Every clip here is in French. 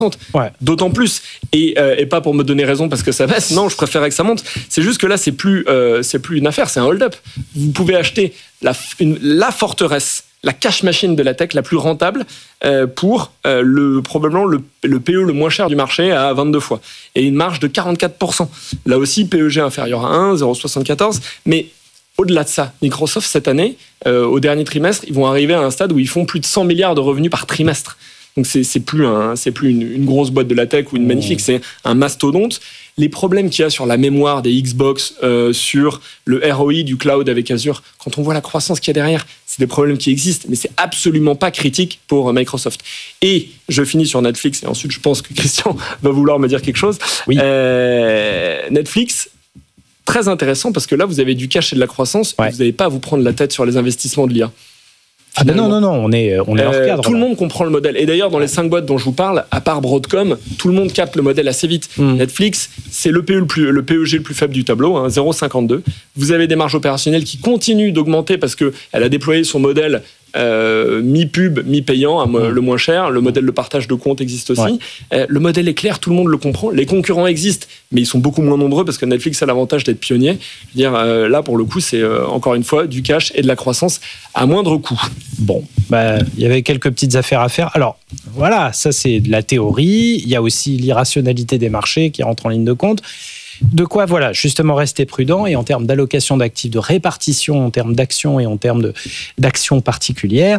Ouais. D'autant plus, et pas pour me donner raison parce que ça baisse, non, je préférerais que ça monte. C'est juste que là, c'est plus une affaire, c'est un hold-up. Vous pouvez acheter la forteresse, la cash machine de la tech la plus rentable pour probablement le PE le moins cher du marché à 22 fois. Et une marge de 44%. Là aussi, PEG inférieur à 1, 0,74. Mais au-delà de ça, Microsoft, cette année, au dernier trimestre, ils vont arriver à un stade où ils font plus de 100 milliards de revenus par trimestre. Donc c'est plus une grosse boîte de la tech ou une magnifique, c'est un mastodonte. Les problèmes qu'il y a sur la mémoire des Xbox, sur le ROI du cloud avec Azure, quand on voit la croissance qu'il y a derrière, c'est des problèmes qui existent, mais c'est absolument pas critique pour Microsoft. Et je finis sur Netflix, et ensuite je pense que Christian va vouloir me dire quelque chose. Oui. Netflix, très intéressant parce que là vous avez du cash et de la croissance, et vous n'avez pas à vous prendre la tête sur les investissements de l'IA. Ah ben non, on est hors cadre. Tout le monde comprend le modèle. Et d'ailleurs, dans les 5 boîtes dont je vous parle, à part Broadcom, tout le monde capte le modèle assez vite. Netflix, c'est le PEG le plus faible du tableau, 0,52. Vous avez des marges opérationnelles qui continuent d'augmenter parce qu'elle a déployé son modèle mi-pub, mi-payant, le moins cher. Le modèle de partage de comptes existe aussi. Le modèle est clair, tout le monde le comprend. Les concurrents existent, mais ils sont beaucoup moins nombreux parce que Netflix a l'avantage d'être pionnier. Je veux dire, là, pour le coup, c'est encore une fois du cash et de la croissance à moindre coût. Bon, il y avait quelques petites affaires à faire. Alors, voilà, ça c'est de la théorie. Il y a aussi l'irrationalité des marchés qui rentre en ligne de compte. De quoi, voilà, justement rester prudent et en termes d'allocation d'actifs, de répartition, en termes d'actions et en termes d'actions particulières.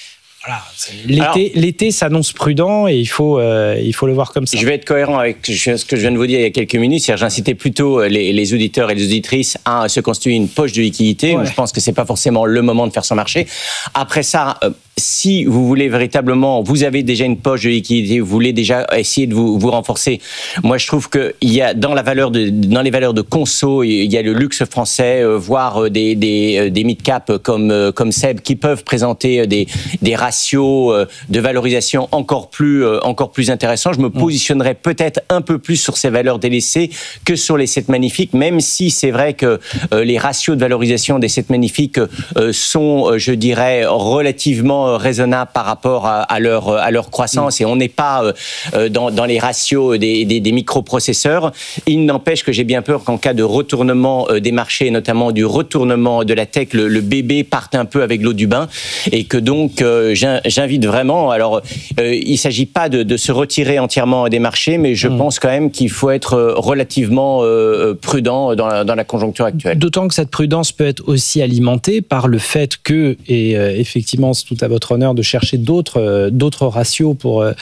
Voilà, l'été s'annonce prudent et il faut le voir comme ça. Je vais être cohérent avec ce que je viens de vous dire il y a quelques minutes. C'est-à-dire, j'incitais plutôt les auditeurs et les auditrices à se constituer une poche de liquidité. Ouais. Je pense que c'est pas forcément le moment de faire son marché. Après ça, si vous voulez véritablement, vous avez déjà une poche de liquidité, vous voulez déjà essayer de vous renforcer. Moi, je trouve que il y a dans les valeurs de conso, il y a le luxe français, voire des mid-cap comme Seb qui peuvent présenter des ratios de valorisation encore plus intéressants. Je me positionnerais peut-être un peu plus sur ces valeurs délaissées que sur les 7 magnifiques, même si c'est vrai que les ratios de valorisation des 7 magnifiques sont, je dirais, relativement raisonnable par rapport à leur croissance et on n'est pas dans les ratios des microprocesseurs. Il n'empêche que j'ai bien peur qu'en cas de retournement des marchés, notamment du retournement de la tech, le bébé parte un peu avec l'eau du bain et que donc j'invite vraiment, alors il ne s'agit pas de se retirer entièrement des marchés, mais je pense quand même qu'il faut être relativement prudent dans la conjoncture actuelle. D'autant que cette prudence peut être aussi alimentée par le fait que, et effectivement c'est tout à votre honneur de chercher d'autres ratios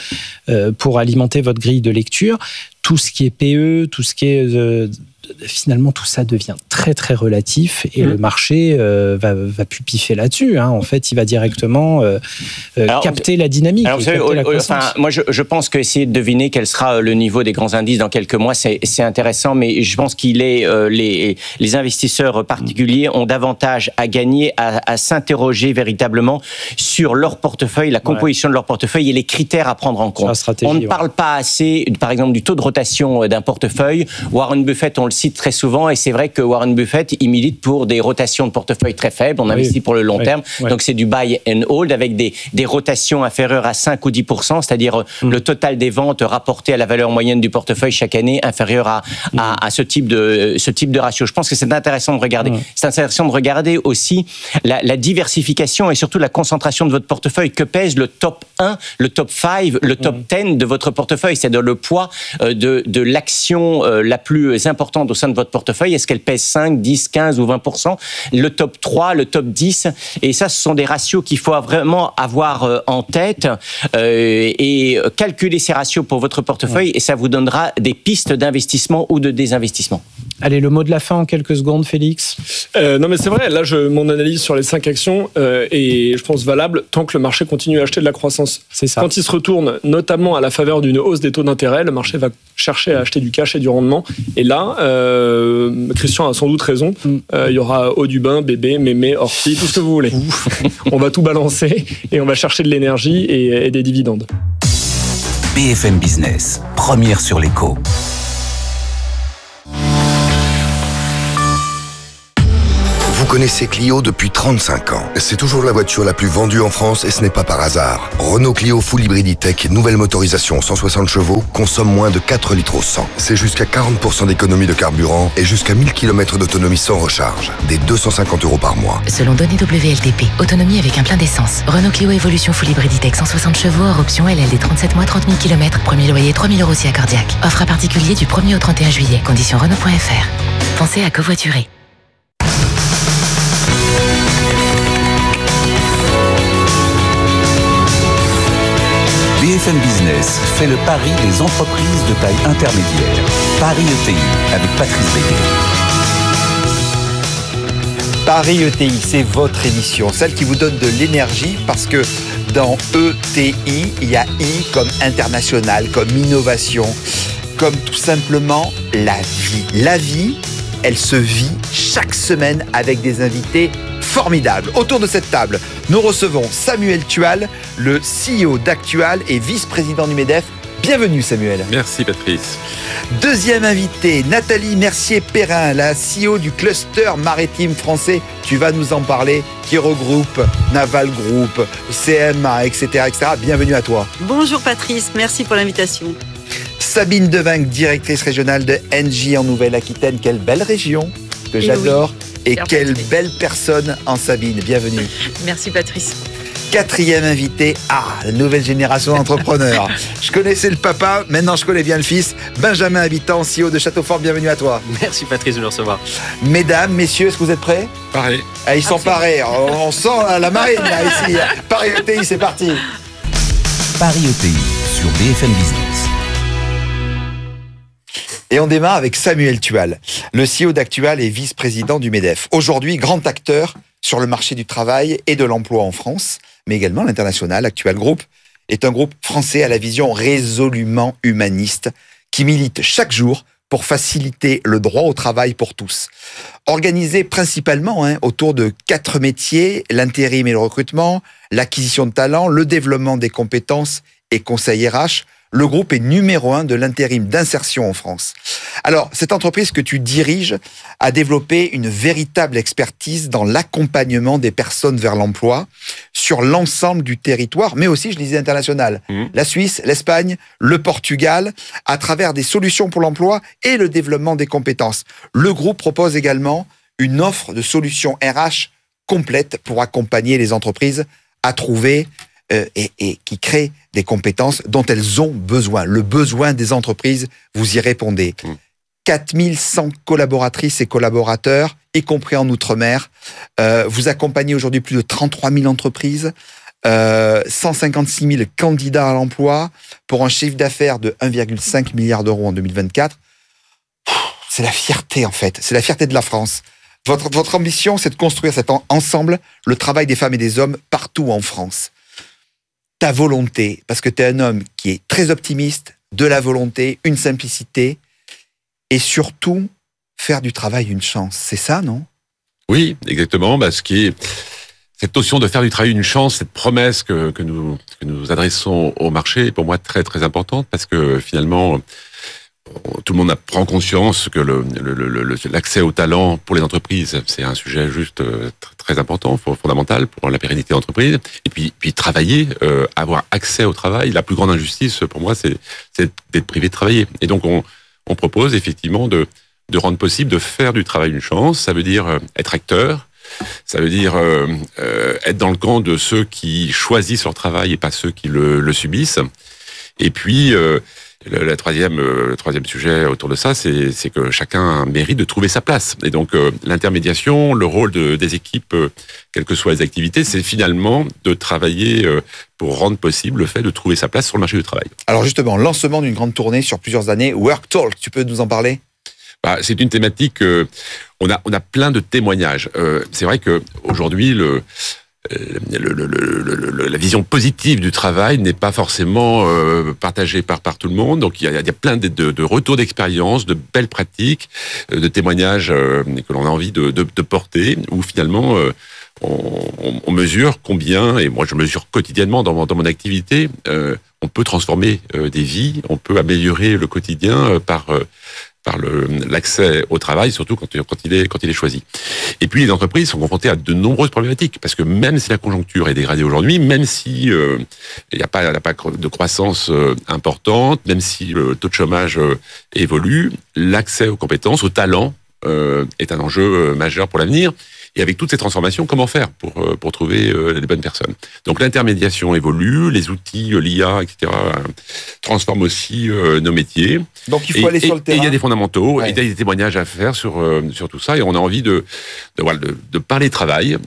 pour alimenter votre grille de lecture. Tout ce qui est PE, tout ce qui est... finalement, tout ça devient très, très relatif et le marché va pupiffer là-dessus. En fait, il va directement capter la dynamique. Alors, vous savez, moi, je pense qu'essayer de deviner quel sera le niveau des grands indices dans quelques mois, c'est intéressant, mais je pense les investisseurs particuliers ont davantage à gagner à s'interroger véritablement sur leur portefeuille, la composition de leur portefeuille et les critères à prendre en compte. On ne parle pas assez, par exemple, du taux de rotation d'un portefeuille. Warren Buffett, on le cite très souvent et c'est vrai que Warren Buffett, il milite pour des rotations de portefeuille très faibles. On investit pour le long terme. Donc, c'est du buy and hold avec des rotations inférieures à 5 ou 10%, c'est-à-dire le total des ventes rapporté à la valeur moyenne du portefeuille chaque année inférieur à ce type de ratio. Je pense que c'est intéressant de regarder. C'est intéressant de regarder aussi la diversification et surtout la concentration de votre portefeuille. Que pèse le top 1, le top 5, le top 10 de votre portefeuille, c'est-à-dire le poids de l'action la plus importante au sein de votre portefeuille. Est-ce qu'elle pèse 5, 10, 15 ou 20%? Le top 3, le top 10. Et ça, ce sont des ratios qu'il faut vraiment avoir en tête et calculer ces ratios pour votre portefeuille et ça vous donnera des pistes d'investissement ou de désinvestissement. Allez, le mot de la fin en quelques secondes, Félix. Non, mais c'est vrai. Là, mon analyse sur les 5 actions est, je pense, valable tant que le marché continue à acheter de la croissance. C'est ça. Quand il se retourne, notamment à la faveur d'une hausse des taux d'intérêt, le marché va chercher à acheter du cash et du rendement. Et là, Christian a sans doute raison. Il y aura eau du bain, bébé, mémé, ortie, tout ce que vous voulez. On va tout balancer et on va chercher de l'énergie et des dividendes. BFM Business, première sur l'écho. Vous connaissez Clio depuis 35 ans. C'est toujours la voiture la plus vendue en France et ce n'est pas par hasard. Renault Clio Full Hybrid E-Tech, nouvelle motorisation 160 chevaux, consomme moins de 4 litres au 100. C'est jusqu'à 40% d'économie de carburant et jusqu'à 1000 km d'autonomie sans recharge. Des 250 € par mois. Selon données WLTP, autonomie avec un plein d'essence. Renault Clio Evolution Full Hybrid E-Tech 160 chevaux, hors option LLD 37 mois, 30 000 km. Premier loyer 3 000 € si accordiaque. Offre à particulier du 1er au 31 juillet. Conditions Renault.fr. Pensez à covoiturer. BFM Business fait le pari des entreprises de taille intermédiaire. Paris ETI avec Patrice Béguet. Paris ETI, c'est votre émission, celle qui vous donne de l'énergie parce que dans ETI, il y a I comme international, comme innovation, comme tout simplement la vie. La vie, elle se vit chaque semaine avec des invités formidables. Autour de cette table, nous recevons Samuel Tual, le CEO d'Actual et vice-président du MEDEF. Bienvenue Samuel. Merci Patrice. Deuxième invité, Nathalie Mercier-Perrin, la CEO du cluster maritime français. Tu vas nous en parler, qui regroupe Naval Group, CMA, etc., etc. Bienvenue à toi. Bonjour Patrice, merci pour l'invitation. Sabine Devinck, directrice régionale de Engie en Nouvelle-Aquitaine. Quelle belle région que j'adore. Oui. Et quelle belle personne en Sabine. Bienvenue. Merci Patrice. Quatrième invité, la nouvelle génération d'entrepreneurs. Je connaissais le papa, maintenant je connais bien le fils. Benjamin Habitant, CEO de Châteaufort, bienvenue à toi. Merci Patrice de me recevoir. Mesdames, messieurs, est-ce que vous êtes prêts? Pareil. Ils sont parés, on sent la marine là, ici. Paris ETI, c'est parti. Paris ETI sur BFM Business. Et on démarre avec Samuel Tual, le CEO d'Actual et vice-président du MEDEF. Aujourd'hui, grand acteur sur le marché du travail et de l'emploi en France, mais également à l'international. Actual Group est un groupe français à la vision résolument humaniste qui milite chaque jour pour faciliter le droit au travail pour tous. Organisé principalement autour de 4 métiers, l'intérim et le recrutement, l'acquisition de talents, le développement des compétences et conseil RH, le groupe est numéro 1 de l'intérim d'insertion en France. Alors, cette entreprise que tu diriges a développé une véritable expertise dans l'accompagnement des personnes vers l'emploi sur l'ensemble du territoire, mais aussi, je disais, international. La Suisse, l'Espagne, le Portugal, à travers des solutions pour l'emploi et le développement des compétences. Le groupe propose également une offre de solutions RH complète pour accompagner les entreprises à trouver et qui créent des compétences dont elles ont besoin. Le besoin des entreprises, vous y répondez. 4100 collaboratrices et collaborateurs, y compris en Outre-mer. Vous accompagnez aujourd'hui plus de 33 000 entreprises, 156 000 candidats à l'emploi pour un chiffre d'affaires de 1,5 milliard d'euros en 2024. C'est la fierté, en fait. C'est la fierté de la France. Votre ambition, c'est de construire ensemble le travail des femmes et des hommes partout en France. Ta volonté, parce que tu es un homme qui est très optimiste, de la volonté, une simplicité, et surtout faire du travail une chance. C'est ça, non? Oui, exactement. Cette notion de faire du travail une chance, cette promesse que nous adressons au marché est pour moi très très importante parce que finalement tout le monde prend conscience que l'accès au talent pour les entreprises, c'est un sujet juste très important, fondamental pour la pérennité de l'entreprise. Et puis travailler, avoir accès au travail, la plus grande injustice pour moi, c'est d'être privé de travailler. Et donc on propose effectivement de rendre possible de faire du travail une chance. Ça veut dire être acteur. Ça veut dire être dans le camp de ceux qui choisissent leur travail et pas ceux qui le subissent. Et puis le troisième sujet autour de ça, c'est que chacun mérite de trouver sa place. Et donc l'intermédiation, le rôle des équipes, quelles que soient les activités, c'est finalement de travailler pour rendre possible le fait de trouver sa place sur le marché du travail. Alors justement, lancement d'une grande tournée sur plusieurs années, Work Talk, tu peux nous en parler ? C'est une thématique, on a plein de témoignages. C'est vrai qu'aujourd'hui, la vision positive du travail n'est pas forcément partagée par tout le monde. Donc il y a plein de retours d'expérience, de belles pratiques, de témoignages que l'on a envie de porter, où finalement on mesure combien, et moi je mesure quotidiennement dans mon activité, on peut transformer des vies, on peut améliorer le quotidien par par l'accès au travail, surtout quand il est choisi. Et puis les entreprises sont confrontées à de nombreuses problématiques, parce que même si la conjoncture est dégradée aujourd'hui, même si il n'y a pas de croissance importante, même si le taux de chômage évolue, l'accès aux compétences, aux talents est un enjeu majeur pour l'avenir. Et avec toutes ces transformations, comment faire pour trouver les bonnes personnes? Donc l'intermédiation évolue, les outils, l'IA, etc. transforment aussi nos métiers. Donc il faut aller sur le terrain. Et il y a des fondamentaux, Ouais. et il y a des témoignages à faire sur tout ça, et on a envie de parler travail,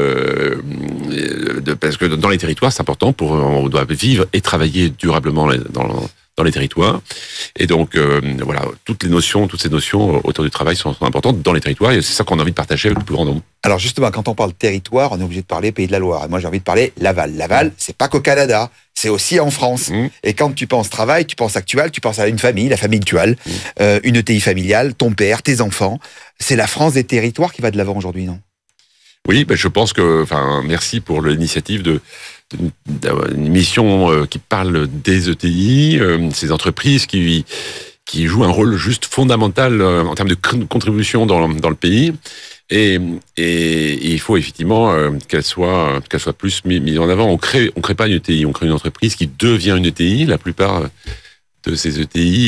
parce que dans les territoires, c'est important, on doit vivre et travailler durablement dans les territoires. Et donc, toutes ces notions autour du travail sont importantes dans les territoires, et c'est ça qu'on a envie de partager avec le plus grand nombre. Alors justement, quand on parle territoire, on est obligé de parler Pays de la Loire. Et moi, j'ai envie de parler Laval. Laval, c'est pas qu'au Canada, c'est aussi en France. Et quand tu penses travail, tu penses actuel, tu penses à une famille, la famille Dual, une ETI familiale, ton père, tes enfants. C'est la France des territoires qui va de l'avant aujourd'hui, non? Oui, je pense que, merci pour l'initiative d'avoir une émission qui parle des ETI, ces entreprises qui jouent un rôle juste fondamental en termes de contribution dans le pays. Et il faut effectivement qu'elle soit plus mise en avant. On crée pas une ETI, on crée une entreprise qui devient une ETI. La plupart de ces ETI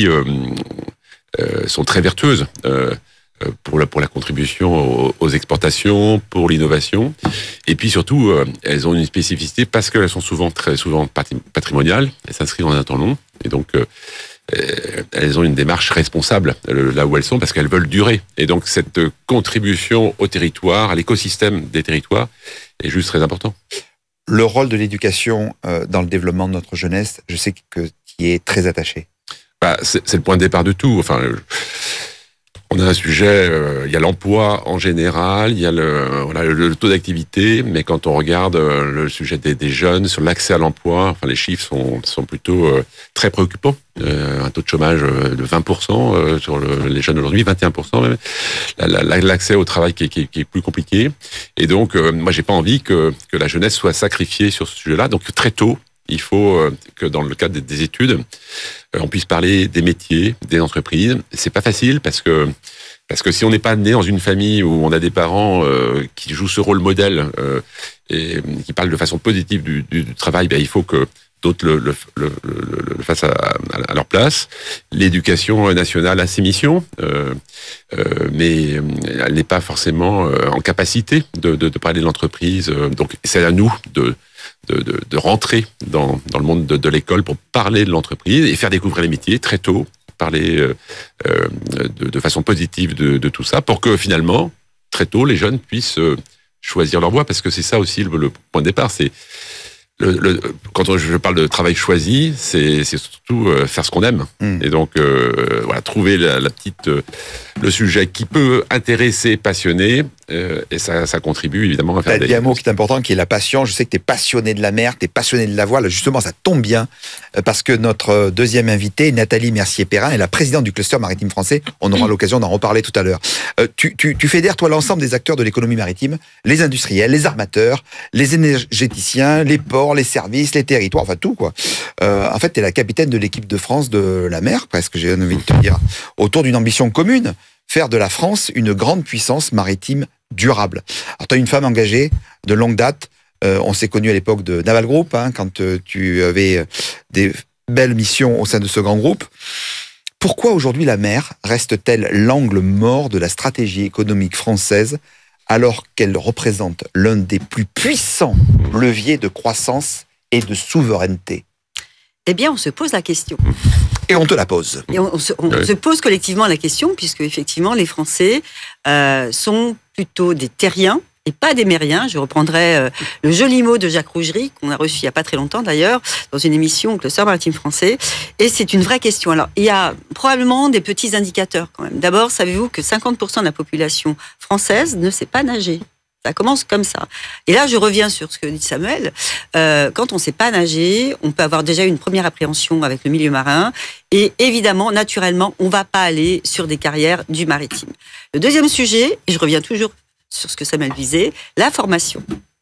sont très vertueuses. Pour la contribution aux exportations, pour l'innovation. Et puis surtout, elles ont une spécificité parce qu'elles sont très souvent patrimoniales, elles s'inscrivent dans un temps long, et donc elles ont une démarche responsable là où elles sont, parce qu'elles veulent durer. Et donc cette contribution au territoire, à l'écosystème des territoires, est juste très important. Le rôle de l'éducation dans le développement de notre jeunesse, je sais que tu y es très attaché. C'est le point de départ de tout. On a un sujet, il y a l'emploi en général, il y a le taux d'activité, mais quand on regarde le sujet des jeunes sur l'accès à l'emploi, les chiffres sont plutôt très préoccupants. Un taux de chômage de 20% sur les jeunes aujourd'hui, 21% même. L'accès au travail qui est plus compliqué. Et donc, moi, j'ai pas envie que la jeunesse soit sacrifiée sur ce sujet-là. Donc, très tôt, il faut que dans le cadre des études, on puisse parler des métiers, des entreprises. C'est pas facile parce que si on n'est pas né dans une famille où on a des parents qui jouent ce rôle modèle et qui parlent de façon positive du travail, il faut que d'autres le fassent à leur place. L'éducation nationale a ses missions, mais elle n'est pas forcément en capacité de parler de l'entreprise. Donc c'est à nous de rentrer dans le monde de l'école pour parler de l'entreprise et faire découvrir les métiers très tôt, parler de façon positive de tout ça, pour que finalement, très tôt, les jeunes puissent choisir leur voie, parce que c'est ça aussi le point de départ. C'est quand je parle de travail choisi, c'est surtout faire ce qu'on aime. Et donc, trouver le sujet qui peut intéresser, passionner, et ça contribue évidemment à faire des... Il y a un mot qui est important, qui est la passion. Je sais que tu es passionné de la mer, tu es passionné de la voile. Justement, ça tombe bien, parce que notre deuxième invitée, Nathalie Mercier-Perrin, est la présidente du cluster maritime français. On aura l'occasion d'en reparler tout à l'heure. Tu fédères, toi, l'ensemble des acteurs de l'économie maritime, les industriels, les armateurs, les énergéticiens, les ports, les services, les territoires, enfin tout, quoi. En fait, tu es la capitaine de l'équipe de France de la mer, presque, j'ai envie de te dire, autour d'une ambition commune, faire de la France une grande puissance maritime durable. Alors, tu as une femme engagée de longue date. On s'est connus à l'époque de Naval Group, quand tu avais des belles missions au sein de ce grand groupe. Pourquoi aujourd'hui la mer reste-t-elle l'angle mort de la stratégie économique française, alors qu'elle représente l'un des plus puissants leviers de croissance et de souveraineté? Eh bien, on se pose la question. Et on te la pose. Et on se pose collectivement la question, puisque effectivement, les Français sont plutôt des terriens et pas des mériens. Je reprendrai le joli mot de Jacques Rougerie, qu'on a reçu il n'y a pas très longtemps d'ailleurs, dans une émission au Cluster Maritime Français. Et c'est une vraie question. Alors, il y a probablement des petits indicateurs quand même. D'abord, savez-vous que 50% de la population française ne sait pas nager? Ça commence comme ça. Et là, je reviens sur ce que dit Samuel. Quand on ne sait pas nager, on peut avoir déjà une première appréhension avec le milieu marin. Et évidemment, naturellement, on ne va pas aller sur des carrières du maritime. Le deuxième sujet, et je reviens toujours sur ce que Samuel disait, la formation.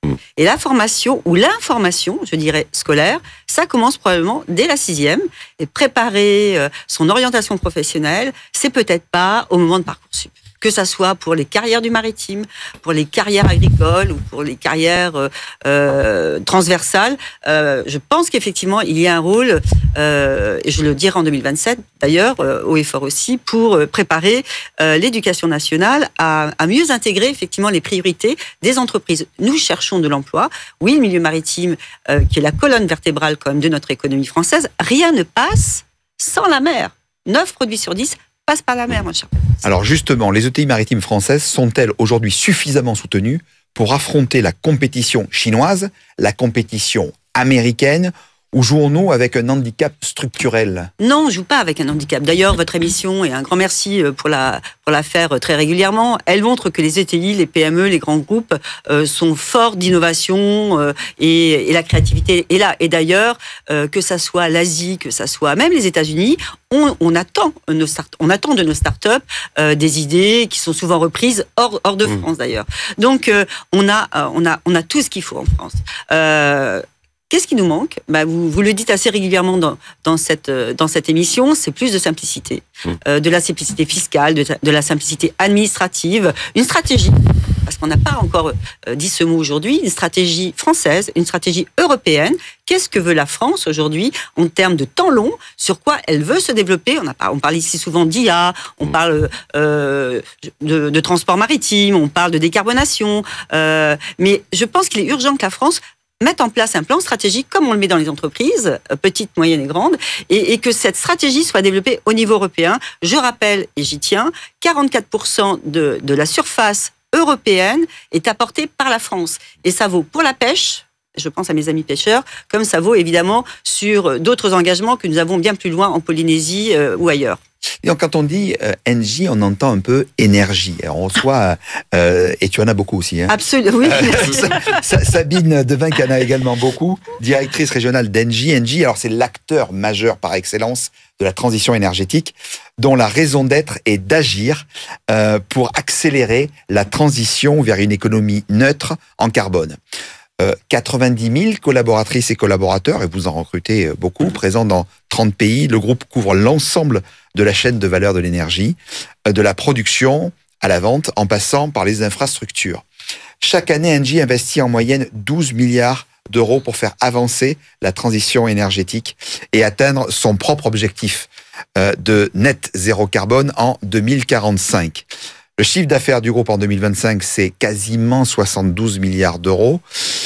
Et la formation, ou l'information, je dirais, scolaire, ça commence probablement dès la 6e. Et préparer son orientation professionnelle, c'est peut-être pas au moment de Parcoursup. Que ça soit pour les carrières du maritime, pour les carrières agricoles ou pour les carrières transversales, je pense qu'effectivement, il y a un rôle, et je le dirai en 2027 d'ailleurs, haut et fort aussi, pour préparer l'éducation nationale à mieux intégrer effectivement les priorités des entreprises. Nous cherchons de l'emploi. Oui, le milieu maritime, qui est la colonne vertébrale quand même de notre économie française, rien ne passe sans la mer. 9 produits sur 10 passent par la mer, mon cher. Alors justement, les ETI maritimes françaises sont-elles aujourd'hui suffisamment soutenues pour affronter la compétition chinoise, la compétition américaine, ou jouons-nous avec un handicap structurel ? Non, on ne joue pas avec un handicap. D'ailleurs, votre émission, et un grand merci pour la faire très régulièrement, elle montre que les ETI, les PME, les grands groupes sont forts d'innovation et la créativité est là. Et d'ailleurs, que ça soit l'Asie, que ça soit même les États-Unis, on attend de nos startups des idées qui sont souvent reprises hors de France d'ailleurs. Donc, on a tout ce qu'il faut en France. Qu'est-ce qui nous manque ? Vous le dites assez régulièrement dans cette émission, c'est plus de simplicité, de la simplicité fiscale, de la simplicité administrative, une stratégie, parce qu'on n'a pas encore dit ce mot aujourd'hui, une stratégie française, une stratégie européenne. Qu'est-ce que veut la France aujourd'hui en termes de temps long ? Sur quoi elle veut se développer ? On parle ici souvent d'IA, on parle de transport maritime, on parle de décarbonation, mais je pense qu'il est urgent que la France mettre en place un plan stratégique comme on le met dans les entreprises, petites, moyennes et grandes, et que cette stratégie soit développée au niveau européen. Je rappelle, et j'y tiens, 44% de la surface européenne est apportée par la France. Et ça vaut pour la pêche, je pense à mes amis pêcheurs, comme ça vaut évidemment sur d'autres engagements que nous avons bien plus loin en Polynésie ou ailleurs. Et donc, quand on dit NJ, on entend un peu énergie. Alors, on reçoit, et tu en as beaucoup aussi. Hein. Absolument, oui. Sabine Devin, qui en a également beaucoup, directrice régionale d'NJ. NJ, alors c'est l'acteur majeur par excellence de la transition énergétique, dont la raison d'être est d'agir pour accélérer la transition vers une économie neutre en carbone. 90 000 collaboratrices et collaborateurs, et vous en recrutez beaucoup, présents dans 30 pays. Le groupe couvre l'ensemble de la chaîne de valeur de l'énergie, de la production à la vente, en passant par les infrastructures. Chaque année, Engie investit en moyenne 12 milliards d'euros pour faire avancer la transition énergétique et atteindre son propre objectif de net zéro carbone en 2045. Le chiffre d'affaires du groupe en 2025, c'est quasiment 72 milliards d'euros.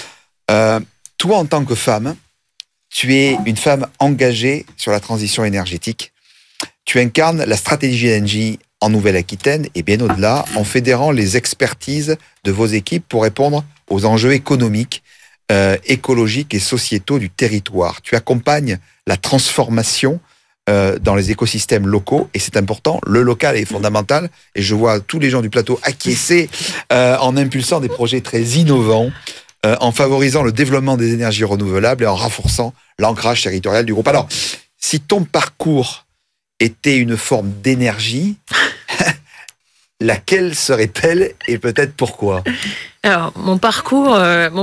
Toi, en tant que femme, tu es une femme engagée sur la transition énergétique. Tu incarnes la stratégie d'Engie en Nouvelle-Aquitaine et bien au-delà, en fédérant les expertises de vos équipes pour répondre aux enjeux économiques, écologiques et sociétaux du territoire. Tu accompagnes la transformation dans les écosystèmes locaux, et c'est important, le local est fondamental, et je vois tous les gens du plateau acquiescer en impulsant des projets très innovants, en favorisant le développement des énergies renouvelables et en renforçant l'ancrage territorial du groupe. Alors, si ton parcours était une forme d'énergie, laquelle serait-elle et peut-être pourquoi ? Alors, mon parcours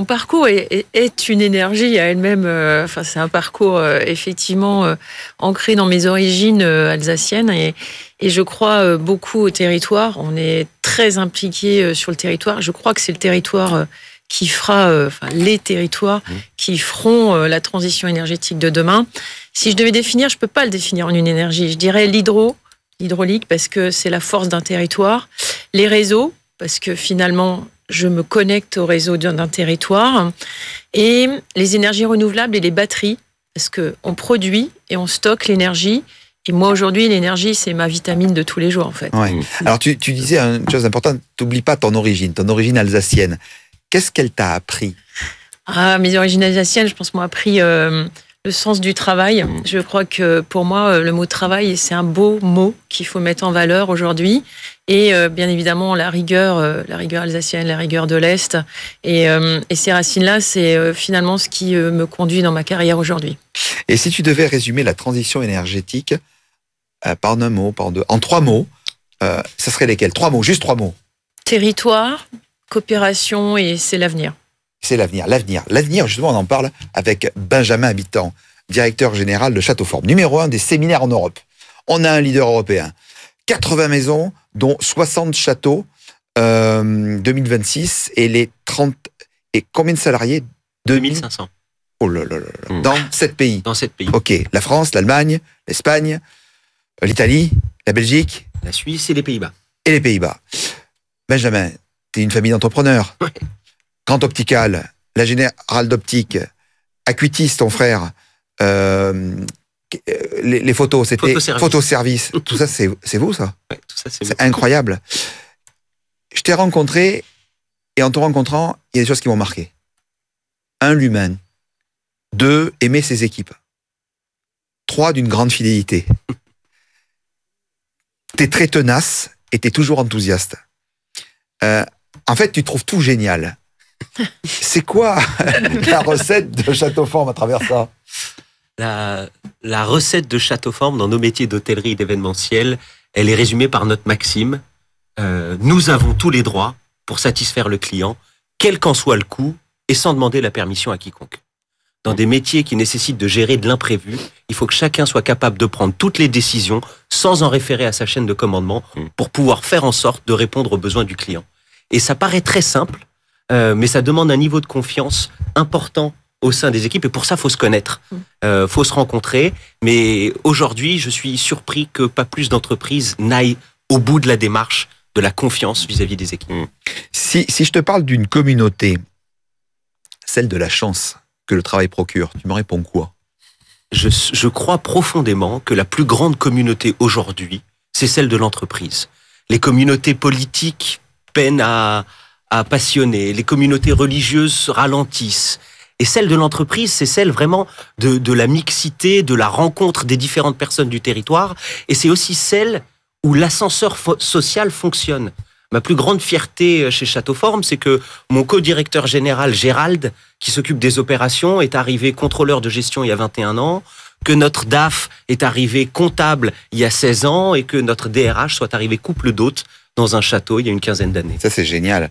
est une énergie à elle-même. Enfin, c'est un parcours effectivement ancré dans mes origines alsaciennes et je crois beaucoup au territoire. On est très impliqué sur le territoire. Je crois que c'est le territoire qui fera, les territoires qui feront la transition énergétique de demain. Si je devais définir, je peux pas le définir en une énergie. Je dirais l'hydraulique parce que c'est la force d'un territoire, les réseaux parce que finalement je me connecte au réseau d'un territoire, et les énergies renouvelables et les batteries, parce qu'on produit et on stocke l'énergie. Et moi, aujourd'hui, l'énergie, c'est ma vitamine de tous les jours, en fait. Ouais. Alors, tu disais une chose importante, t'oublies pas ton origine alsacienne. Qu'est-ce qu'elle t'a appris ? Mes origines alsaciennes, je pense, m'ont appris le sens du travail. Je crois que pour moi, le mot travail, c'est un beau mot qu'il faut mettre en valeur aujourd'hui. Et bien évidemment, la rigueur alsacienne, la rigueur de l'Est. Et ces racines-là, c'est finalement ce qui me conduit dans ma carrière aujourd'hui. Et si tu devais résumer la transition énergétique par un mot, en 3 mots, ça serait lesquels ? 3 mots, juste 3 mots. Territoire, coopération et c'est l'avenir. c'est l'avenir. L'avenir, justement, on en parle avec Benjamin Habitant, directeur général de Château-Forme, numéro 1 des séminaires en Europe. On a un leader européen. 80 maisons, dont 60 châteaux, 2026, et les 30... Et combien de salariés? 2500. Oh là là là. Dans 7 pays. Dans 7 pays. Ok, la France, l'Allemagne, l'Espagne, l'Italie, la Belgique. La Suisse et les Pays-Bas. Et les Pays-Bas. Benjamin, t'es une famille d'entrepreneurs. Ouais. Grand Optical, la Générale d'Optique, Acuitis, ton frère, les photos, c'était Photoservice. Tout ça, c'est vous, ça? Ouais, tout ça, c'est incroyable. Je t'ai rencontré, et en te rencontrant, il y a des choses qui m'ont marqué. 1, l'humain. 2, aimer ses équipes. 3, d'une grande fidélité. T'es très tenace et t'es toujours enthousiaste. En fait, tu trouves tout génial. C'est quoi la recette de Château-Forme à travers ça? La recette de Château-Forme dans nos métiers d'hôtellerie et d'événementiel, elle est résumée par notre maxime. Nous avons tous les droits pour satisfaire le client, quel qu'en soit le coût, et sans demander la permission à quiconque. Dans des métiers qui nécessitent de gérer de l'imprévu, il faut que chacun soit capable de prendre toutes les décisions sans en référer à sa chaîne de commandement pour pouvoir faire en sorte de répondre aux besoins du client. Et ça paraît très simple, mais ça demande un niveau de confiance important au sein des équipes, et pour ça, il faut se connaître, faut se rencontrer. Mais aujourd'hui, je suis surpris que pas plus d'entreprises n'aillent au bout de la démarche de la confiance vis-à-vis des équipes. Si je te parle d'une communauté, celle de la chance que le travail procure, tu me réponds quoi? Je crois profondément que la plus grande communauté aujourd'hui, c'est celle de l'entreprise. Les communautés politiques peinent à passionner, les communautés religieuses ralentissent. Et celle de l'entreprise, c'est celle vraiment de la mixité, de la rencontre des différentes personnes du territoire. Et c'est aussi celle où l'ascenseur social fonctionne. Ma plus grande fierté chez Château-Forme, c'est que mon co-directeur général, Gérald, qui s'occupe des opérations, est arrivé contrôleur de gestion il y a 21 ans, que notre DAF est arrivé comptable il y a 16 ans, et que notre DRH soit arrivé couple d'hôtes dans un château il y a une quinzaine d'années. Ça, c'est génial.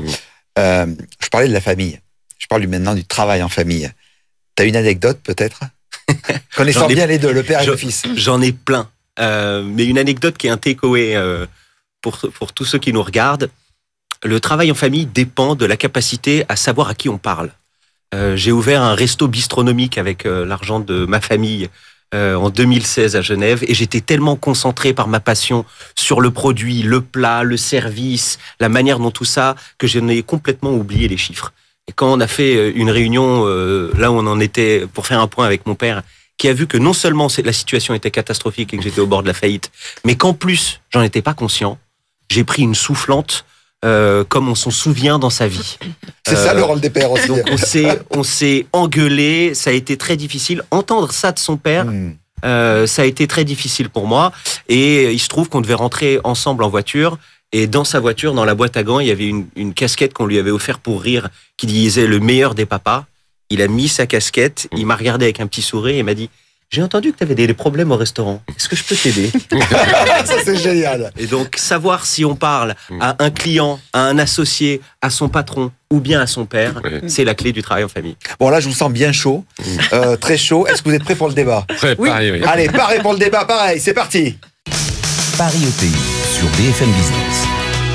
Je parlais de la famille. Je parle maintenant du travail en famille. T'as une anecdote, peut-être? Connaissant bien les deux, le père et le fils. J'en ai plein. Mais une anecdote qui est un takeaway pour tous ceux qui nous regardent. Le travail en famille dépend de la capacité à savoir à qui on parle. J'ai ouvert un resto bistronomique avec l'argent de ma famille en 2016 à Genève, et j'étais tellement concentré par ma passion sur le produit, le plat, le service, la manière dont tout ça, que j'en ai complètement oublié les chiffres. Et quand on a fait une réunion là où on en était pour faire un point avec mon père, qui a vu que non seulement la situation était catastrophique et que j'étais au bord de la faillite, mais qu'en plus, j'en étais pas conscient, j'ai pris une soufflante comme on s'en souvient dans sa vie. C'est ça le rôle des pères aussi. Donc on s'est engueulé, ça a été très difficile. Entendre ça de son père, ça a été très difficile pour moi. Et il se trouve qu'on devait rentrer ensemble en voiture. Et dans sa voiture, dans la boîte à gants, il y avait une casquette qu'on lui avait offerte pour rire, qui disait « Le meilleur des papas ». Il a mis sa casquette, il m'a regardé avec un petit sourire et m'a dit « J'ai entendu que tu avais des problèmes au restaurant. Est-ce que je peux t'aider ?» Ça, c'est génial. Et donc, savoir si on parle à un client, à un associé, à son patron ou bien à son père, c'est la clé du travail en famille. Bon, là, je vous sens bien chaud, très chaud. Est-ce que vous êtes prêts pour le débat? Prêt, oui. Pareil, oui. Allez, pareil pour le débat, pareil, c'est parti. Paris ETI sur BFM Business.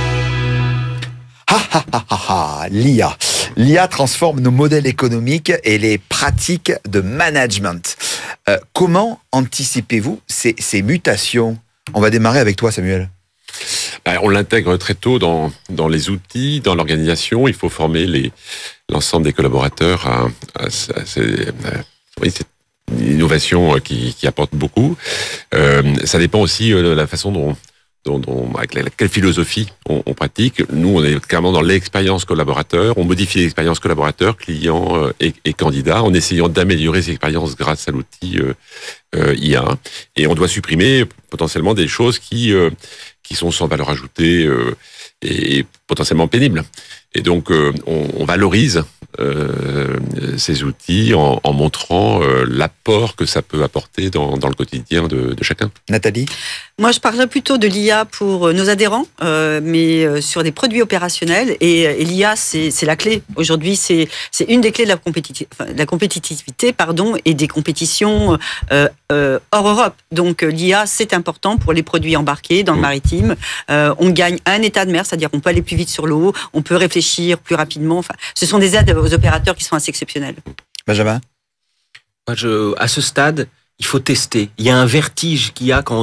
L'IA. L'IA transforme nos modèles économiques et les pratiques de management. Comment anticipez-vous ces mutations? On va démarrer avec toi, Samuel. On l'intègre très tôt dans les outils, dans l'organisation. Il faut former l'ensemble des collaborateurs à cette innovation qui apporte beaucoup. Ça dépend aussi de la façon dont avec quelle philosophie on pratique. Nous, on est clairement dans l'expérience collaborateur. On modifie l'expérience collaborateur, client et candidat, en essayant d'améliorer ces expériences grâce à l'outil IA. Et on doit supprimer potentiellement des choses qui sont sans valeur ajoutée et potentiellement pénibles. Et donc, on valorise ces outils en montrant l'apport que ça peut apporter dans le quotidien de chacun. Nathalie? Moi, je parlerais plutôt de l'IA pour nos adhérents, mais sur des produits opérationnels. Et l'IA, c'est la clé. Aujourd'hui, c'est une des clés de la compétitivité, et des compétitions hors Europe. Donc, l'IA, c'est important pour les produits embarqués dans le maritime. On gagne un état de mer, c'est-à-dire qu'on peut aller plus vite sur l'eau, on peut réfléchir plus rapidement. Enfin, ce sont des aides aux opérateurs qui sont assez exceptionnelles. Benjamin ? À ce stade, il faut tester. Il y a un vertige qu'il y a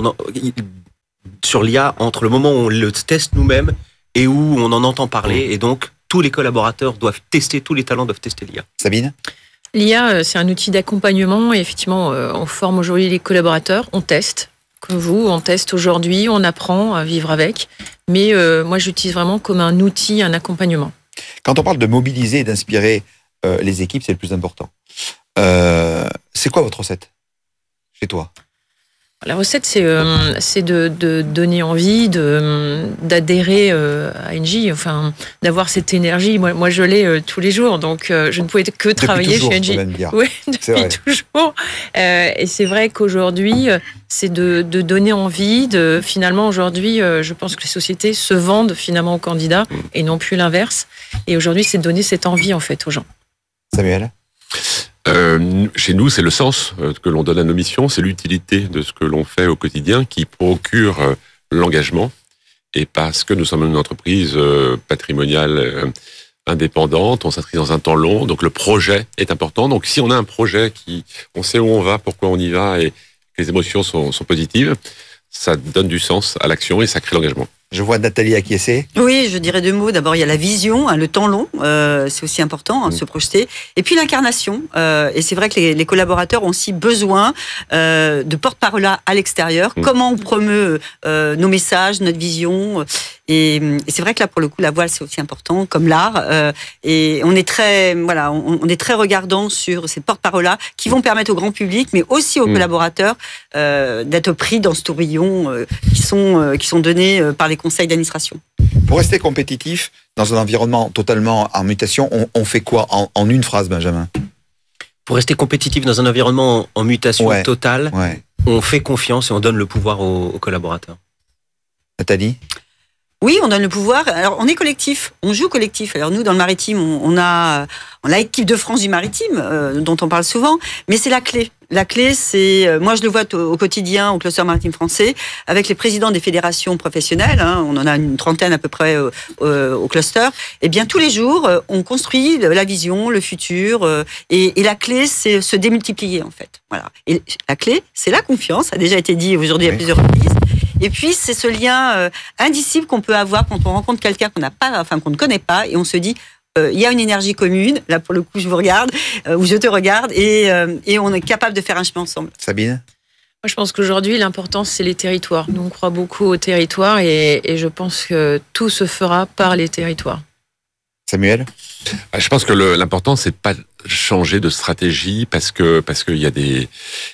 sur l'IA entre le moment où on le teste nous-mêmes et où on en entend parler. Et donc, tous les collaborateurs doivent tester, tous les talents doivent tester l'IA. Sabine ? L'IA, c'est un outil d'accompagnement. Et effectivement, on forme aujourd'hui les collaborateurs. On teste, comme vous, on teste aujourd'hui, on apprend à vivre avec. Mais moi, j'utilise vraiment comme un outil, un accompagnement. Quand on parle de mobiliser et d'inspirer les équipes, c'est le plus important. C'est quoi votre recette chez toi ? La recette, c'est de donner envie, d'adhérer à Engie, enfin, d'avoir cette énergie. Moi, je l'ai tous les jours, donc je ne pouvais que travailler chez Engie. Oui, depuis toujours. Et c'est vrai qu'aujourd'hui, c'est de donner envie. Finalement, aujourd'hui, je pense que les sociétés se vendent finalement aux candidats et non plus l'inverse. Et aujourd'hui, c'est de donner cette envie en fait aux gens. Samuel ? Chez nous, c'est le sens que l'on donne à nos missions, c'est l'utilité de ce que l'on fait au quotidien qui procure l'engagement. Et parce que nous sommes une entreprise patrimoniale indépendante, on s'inscrit dans un temps long, donc le projet est important. Donc si on a un projet on sait où on va, pourquoi on y va et que les émotions sont positives, ça donne du sens à l'action et ça crée l'engagement. Je vois Nathalie acquiescer. Oui, je dirais 2 mots. D'abord, il y a la vision, le temps long, c'est aussi important, se projeter. Et puis l'incarnation. Et c'est vrai que les collaborateurs ont aussi besoin de porte-parole à l'extérieur. Comment on promeut nos messages, notre vision. Et c'est vrai que là, pour le coup, la voile, c'est aussi important, comme l'art. Et on est très regardant sur ces porte-paroles-là qui vont permettre au grand public, mais aussi aux collaborateurs, d'être pris dans ce tourbillon qui sont donnés par les conseils d'administration. Pour rester compétitif dans un environnement totalement en mutation, on fait quoi en une phrase, Benjamin ? Pour rester compétitif dans un environnement en mutation totale, on fait confiance et on donne le pouvoir aux collaborateurs. Nathalie ? Oui, on donne le pouvoir. Alors, on est collectif, on joue collectif. Alors nous, dans le maritime, on a l'équipe de France du maritime, dont on parle souvent, mais c'est la clé. La clé, c'est, moi je le vois au quotidien au cluster maritime français, avec les présidents des fédérations professionnelles, on en a une trentaine à peu près au cluster, et bien tous les jours, on construit la vision, le futur, et la clé, c'est se démultiplier en fait. Voilà. Et la clé, c'est la confiance, ça a déjà été dit aujourd'hui à plusieurs reprises. Et puis, c'est ce lien indicible qu'on peut avoir quand on rencontre quelqu'un qu'on ne connaît pas, et on se dit, il y a une énergie commune. Là, pour le coup, je vous regarde, ou je te regarde, et on est capable de faire un chemin ensemble. Sabine ? Moi, je pense qu'aujourd'hui, l'important, c'est les territoires. Nous, on croit beaucoup aux territoires, et je pense que tout se fera par les territoires. Samuel ? Je pense que l'important, c'est de pas changer de stratégie parce que il y a des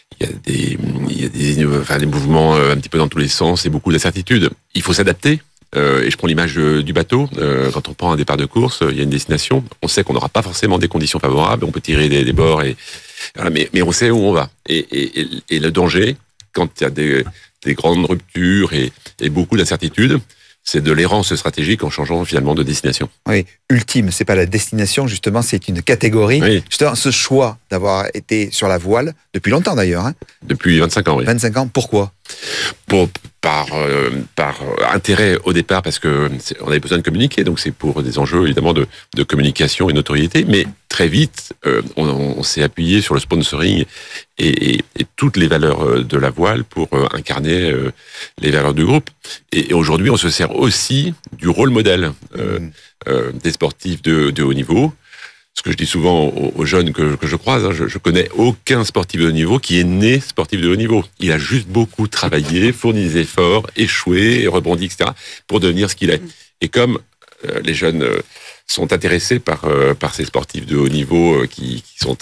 mouvements un petit peu dans tous les sens et beaucoup d'incertitudes. Il faut s'adapter. Et je prends l'image du bateau. Quand on prend un départ de course, il y a une destination. On sait qu'on n'aura pas forcément des conditions favorables. On peut tirer des bords voilà, mais on sait où on va. Et le danger, quand il y a des grandes ruptures et beaucoup d'incertitudes, c'est de l'errance stratégique en changeant finalement de destination. Oui, ultime, c'est pas la destination, justement, c'est une catégorie. Oui. Justement, ce choix d'avoir été sur la voile, depuis longtemps d'ailleurs. Depuis 25 ans, oui. 25 ans, pourquoi ? Par intérêt au départ, parce que on avait besoin de communiquer, donc c'est pour des enjeux évidemment de communication et notoriété, mais très vite, on s'est appuyé sur le sponsoring et toutes les valeurs de la voile pour incarner les valeurs du groupe. Et aujourd'hui, on se sert aussi du rôle modèle des sportifs de haut niveau. Ce que je dis souvent aux jeunes que je croise, je connais aucun sportif de haut niveau qui est né sportif de haut niveau. Il a juste beaucoup travaillé, fourni des efforts, échoué, rebondi, etc., pour devenir ce qu'il est. Et comme les jeunes sont intéressés par ces sportifs de haut niveau qui sont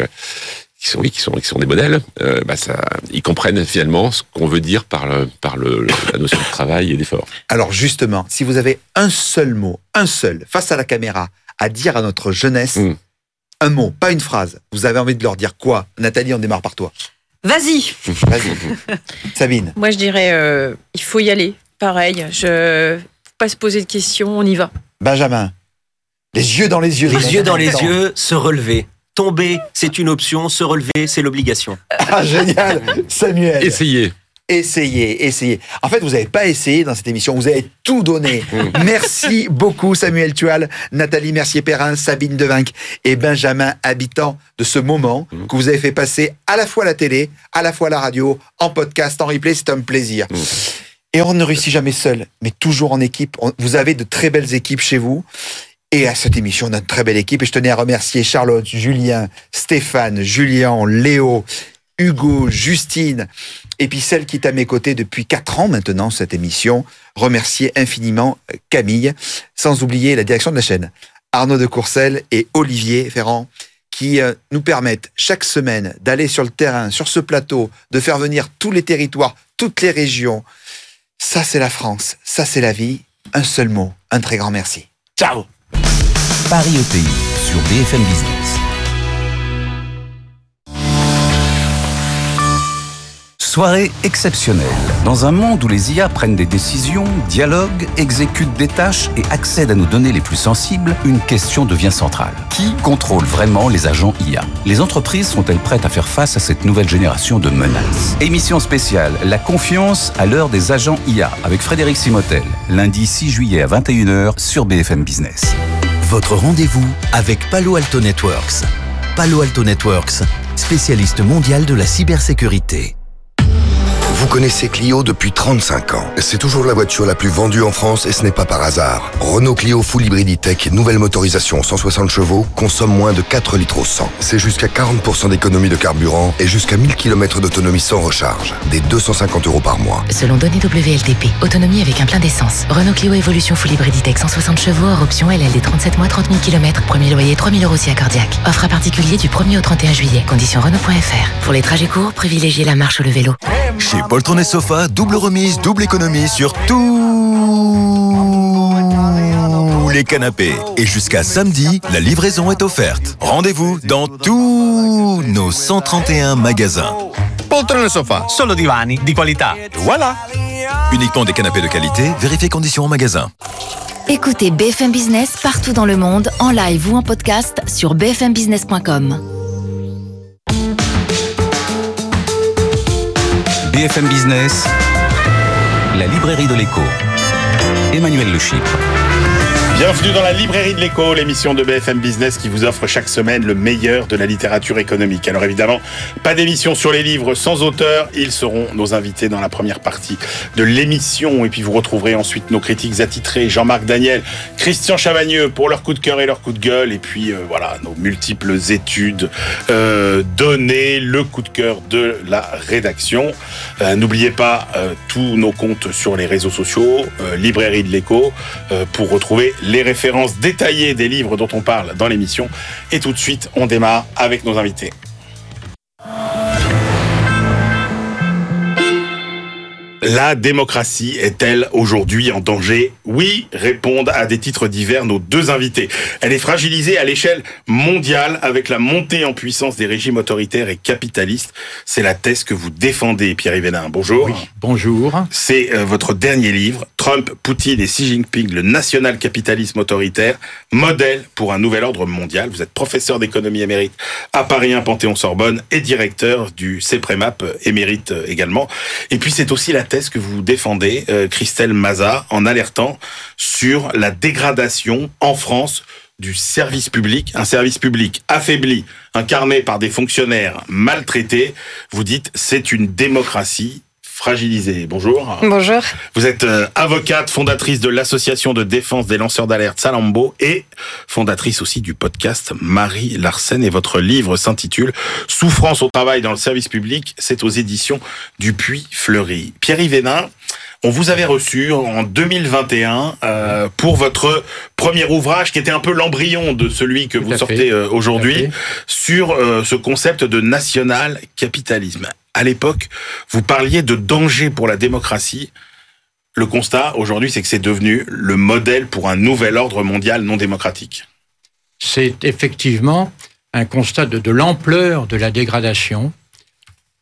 des modèles, ils comprennent finalement ce qu'on veut dire par la notion de travail et d'effort. Alors justement, si vous avez un seul mot, face à la caméra, à dire à notre jeunesse, un mot, pas une phrase, vous avez envie de leur dire quoi ? Nathalie, on démarre par toi. Vas-y. Sabine. Moi, je dirais, il faut y aller. Pareil, faut pas se poser de questions, on y va. Benjamin. Les yeux dans les yeux. Les yeux dans les yeux, se relever. Tomber, c'est une option. Se relever, c'est l'obligation. Ah, génial. Samuel. Essayez. En fait, vous n'avez pas essayé dans cette émission, vous avez tout donné. Merci beaucoup Samuel Tual, Nathalie Mercier-Perrin, Sabine Devinck et Benjamin Habitant de ce moment que vous avez fait passer à la fois à la télé, à la fois à la radio, en podcast, en replay, c'est un plaisir. Et on ne réussit jamais seul, mais toujours en équipe. Vous avez de très belles équipes chez vous. Et à cette émission, on a une très belle équipe. Et je tenais à remercier Charlotte, Julien, Stéphane, Julien, Léo, Hugo, Justine, et puis celle qui est à mes côtés depuis 4 ans maintenant, cette émission. Remercier infiniment Camille, sans oublier la direction de la chaîne, Arnaud de Courcelles et Olivier Ferrand, qui nous permettent chaque semaine d'aller sur le terrain, sur ce plateau, de faire venir tous les territoires, toutes les régions. Ça, c'est la France, ça, c'est la vie. Un seul mot, un très grand merci. Ciao. Paris ETI sur BFM Business. Soirée exceptionnelle. Dans un monde où les IA prennent des décisions, dialoguent, exécutent des tâches et accèdent à nos données les plus sensibles, une question devient centrale. Qui contrôle vraiment les agents IA ? Les entreprises sont-elles prêtes à faire face à cette nouvelle génération de menaces ? Émission spéciale, la confiance à l'heure des agents IA, avec Frédéric Simotel, lundi 6 juillet à 21h sur BFM Business. Votre rendez-vous avec Palo Alto Networks. Palo Alto Networks, spécialiste mondial de la cybersécurité. Vous connaissez Clio depuis 35 ans. C'est toujours la voiture la plus vendue en France et ce n'est pas par hasard. Renault Clio Full Hybrid E-Tech, nouvelle motorisation 160 chevaux, consomme moins de 4 litres au 100. C'est jusqu'à 40% d'économie de carburant et jusqu'à 1000 km d'autonomie sans recharge. Des 250 € par mois. Selon données WLTP, autonomie avec un plein d'essence. Renault Clio Evolution Full Hybrid E-Tech 160 chevaux, hors option LLD 37 mois, 30 000 km. Premier loyer 3 000 € si accordiaque. Offre à particulier du 1er au 31 juillet. Conditions Renault.fr. Pour les trajets courts, privilégiez la marche ou le vélo. Chez Poltron et Sofa, double remise, double économie sur tous les canapés. Et jusqu'à samedi, la livraison est offerte. Rendez-vous dans tous nos 131 magasins. Poltron e Sofa, solo divani di qualità. Voilà. Uniquement des canapés de qualité, vérifiez conditions en magasin. Écoutez BFM Business partout dans le monde, en live ou en podcast sur bfmbusiness.com. BFM Business, la librairie de l'écho. Emmanuel Le Chypre. Bienvenue dans la librairie de l'écho, l'émission de BFM Business qui vous offre chaque semaine le meilleur de la littérature économique. Alors évidemment, pas d'émission sur les livres sans auteur. Ils seront nos invités dans la première partie de l'émission. Et puis vous retrouverez ensuite nos critiques attitrés, Jean-Marc Daniel, Christian Chavagneux pour leur coup de cœur et leur coup de gueule. Et puis voilà, nos multiples études données, le coup de cœur de la rédaction. N'oubliez pas tous nos comptes sur les réseaux sociaux, librairie de l'écho, pour retrouver les références détaillées des livres dont on parle dans l'émission. Et tout de suite, on démarre avec nos invités. La démocratie est-elle aujourd'hui en danger ? Oui, répondent à des titres divers nos deux invités. Elle est fragilisée à l'échelle mondiale avec la montée en puissance des régimes autoritaires et capitalistes. C'est la thèse que vous défendez, Pierre-Yves Hénin. Bonjour. Oui, bonjour. C'est votre dernier livre, Trump, Poutine et Xi Jinping, le national-capitalisme autoritaire, modèle pour un nouvel ordre mondial. Vous êtes professeur d'économie émérite à Paris 1 Panthéon-Sorbonne et directeur du CEPREMAP émérite également. Et puis c'est aussi la thèse que vous défendez, Christelle Mazat, en alertant sur la dégradation en France du service public, un service public affaibli, incarné par des fonctionnaires maltraités. Vous dites, c'est une démocratie fragilisée. Bonjour. Bonjour. Vous êtes avocate, fondatrice de l'association de défense des lanceurs d'alerte Salammbô et fondatrice aussi du podcast Marie Larsen. Et votre livre s'intitule « Souffrance au travail dans le service public ». C'est aux éditions Dupuis-Fleury. Pierre-Yves Hénin, on vous avait reçu en 2021 pour votre premier ouvrage qui était un peu l'embryon de celui que vous sortez aujourd'hui sur ce concept de national-capitalisme. À l'époque, vous parliez de danger pour la démocratie. Le constat aujourd'hui, c'est que c'est devenu le modèle pour un nouvel ordre mondial non démocratique. C'est effectivement un constat de l'ampleur de la dégradation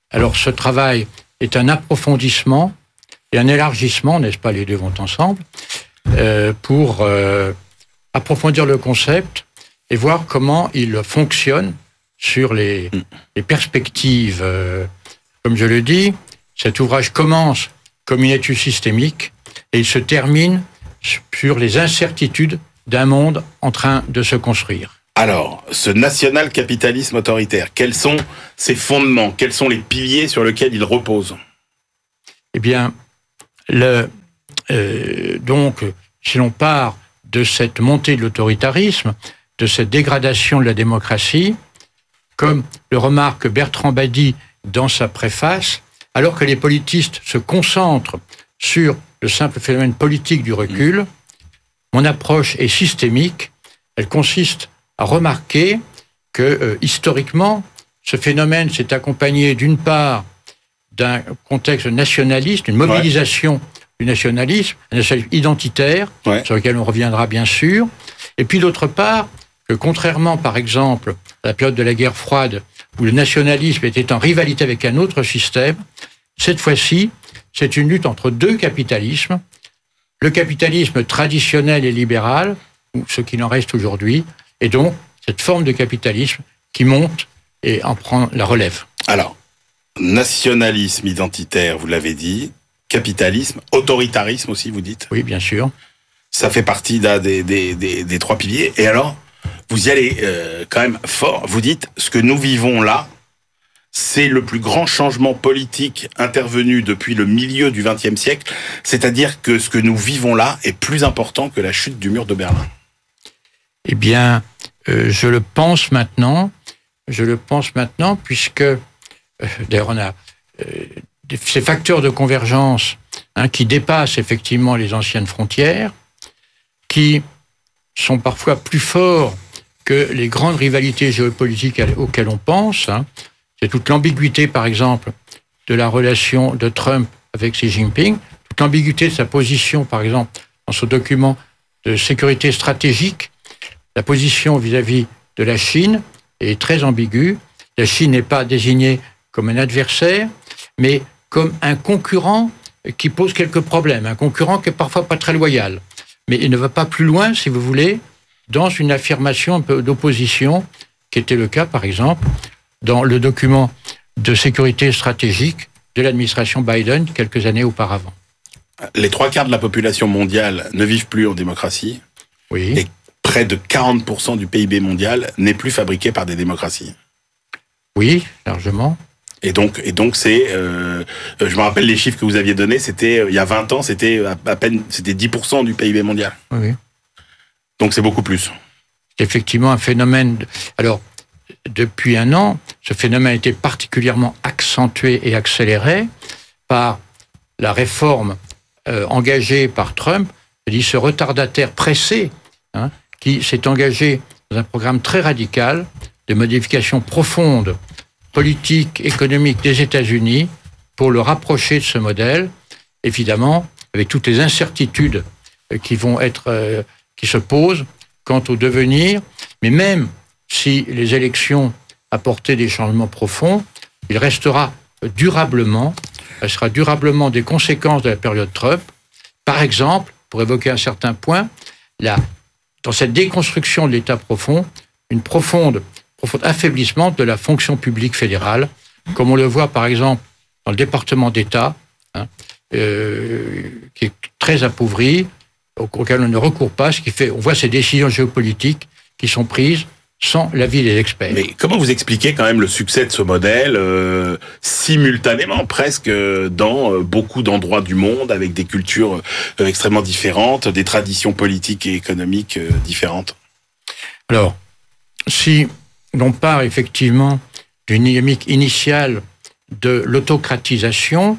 Alors ce travail est un approfondissement et un élargissement, n'est-ce pas, les deux vont ensemble, pour approfondir le concept et voir comment il fonctionne sur les perspectives. Comme je le dis, cet ouvrage commence comme une étude systémique et il se termine sur les incertitudes d'un monde en train de se construire. Alors, ce national-capitalisme autoritaire, quels sont ses fondements? Quels sont les piliers sur lesquels il repose? Eh bien, donc, si l'on part de cette montée de l'autoritarisme, de cette dégradation de la démocratie, comme le remarque Bertrand Badi dans sa préface, alors que les politistes se concentrent sur le simple phénomène politique du recul, mon approche est systémique. Elle consiste à remarquer que, historiquement, ce phénomène s'est accompagné d'une part d'un contexte nationaliste, une mobilisation du nationalisme, un nationalisme identitaire, sur lequel on reviendra bien sûr, et puis d'autre part, que contrairement par exemple à la période de la guerre froide, où le nationalisme était en rivalité avec un autre système, cette fois-ci, c'est une lutte entre deux capitalismes, le capitalisme traditionnel et libéral, ou ce qu'il en reste aujourd'hui, et donc cette forme de capitalisme qui monte et en prend la relève. Alors, nationalisme identitaire, vous l'avez dit, capitalisme, autoritarisme aussi, vous dites? Oui, bien sûr. Ça fait partie des trois piliers. Et alors, vous y allez quand même fort. Vous dites, ce que nous vivons là, c'est le plus grand changement politique intervenu depuis le milieu du XXe siècle. C'est-à-dire que ce que nous vivons là est plus important que la chute du mur de Berlin. Eh bien, je le pense maintenant, puisque, d'ailleurs, on a ces facteurs de convergence qui dépassent effectivement les anciennes frontières, qui sont parfois plus forts que les grandes rivalités géopolitiques auxquelles on pense. C'est toute l'ambiguïté, par exemple, de la relation de Trump avec Xi Jinping, toute l'ambiguïté de sa position, par exemple, dans ce document de sécurité stratégique. La position vis-à-vis de la Chine est très ambiguë. La Chine n'est pas désignée comme un adversaire, mais comme un concurrent qui pose quelques problèmes, un concurrent qui est parfois pas très loyal. Mais il ne va pas plus loin, si vous voulez, dans une affirmation un peu d'opposition, qui était le cas, par exemple, dans le document de sécurité stratégique de l'administration Biden quelques années auparavant. Les 3/4 de la population mondiale ne vivent plus en démocratie. Oui. Et près de 40% du PIB mondial n'est plus fabriqué par des démocraties. Oui, largement. Et donc c'est, je me rappelle les chiffres que vous aviez donnés, c'était, il y a 20 ans, c'était à peine, c'était 10% du PIB mondial. Oui. Donc c'est beaucoup plus. C'est effectivement un phénomène. Alors, depuis un an, ce phénomène a été particulièrement accentué et accéléré par la réforme engagée par Trump, c'est-à-dire ce retardataire pressé, qui s'est engagé dans un programme très radical de modification profonde politique, économique des États-Unis pour le rapprocher de ce modèle, évidemment, avec toutes les incertitudes qui se posent quant au devenir, mais même si les élections apportaient des changements profonds, il restera durablement des conséquences de la période Trump. Par exemple, pour évoquer un certain point, dans cette déconstruction de l'État profond, une profonde affaiblissement de la fonction publique fédérale, comme on le voit par exemple dans le département d'État, qui est très appauvri, auquel on ne recourt pas, ce qui fait, on voit ces décisions géopolitiques qui sont prises sans l'avis des experts. Mais comment vous expliquez quand même le succès de ce modèle simultanément presque dans beaucoup d'endroits du monde avec des cultures extrêmement différentes, des traditions politiques et économiques différentes? Alors, si l'on part effectivement d'une dynamique initiale de l'autocratisation,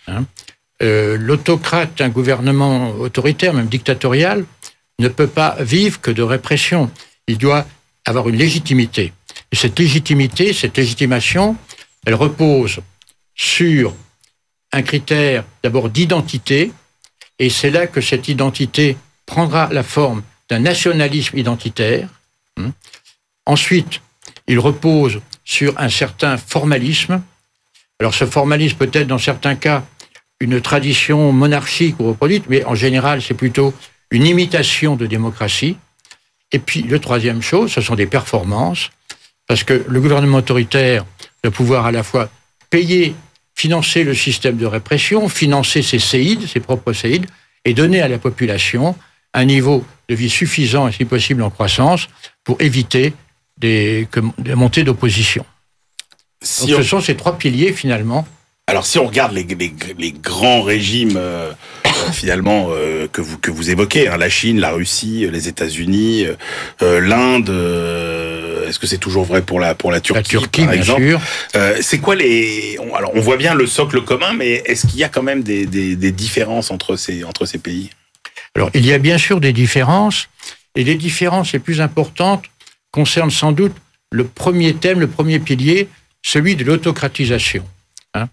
l'autocrate, un gouvernement autoritaire, même dictatorial, ne peut pas vivre que de répression. Il doit avoir une légitimité. Et cette légitimation, elle repose sur un critère d'abord d'identité, et c'est là que cette identité prendra la forme d'un nationalisme identitaire. Ensuite, il repose sur un certain formalisme, Alors ce formalisme peut-être dans certains cas une tradition monarchique ou reproduite, mais en général c'est plutôt une imitation de démocratie. Et puis le troisième chose, ce sont des performances, parce que le gouvernement autoritaire doit pouvoir à la fois payer, financer le système de répression, financer ses séides, ses propres séides, et donner à la population un niveau de vie suffisant et si possible en croissance pour éviter des montées d'opposition. Donc, ce sont ces trois piliers finalement. Alors si on regarde les grands régimes finalement que vous évoquez, hein, la Chine, la Russie, les États-Unis, l'Inde, est-ce que c'est toujours vrai pour la Turquie, la Turquie par exemple, sûr. C'est quoi alors on voit bien le socle commun, mais est-ce qu'il y a quand même des différences entre ces pays? Alors il y a bien sûr des différences, et les différences les plus importantes concernent sans doute le premier thème, le premier pilier, celui de l'autocratisation. Hein.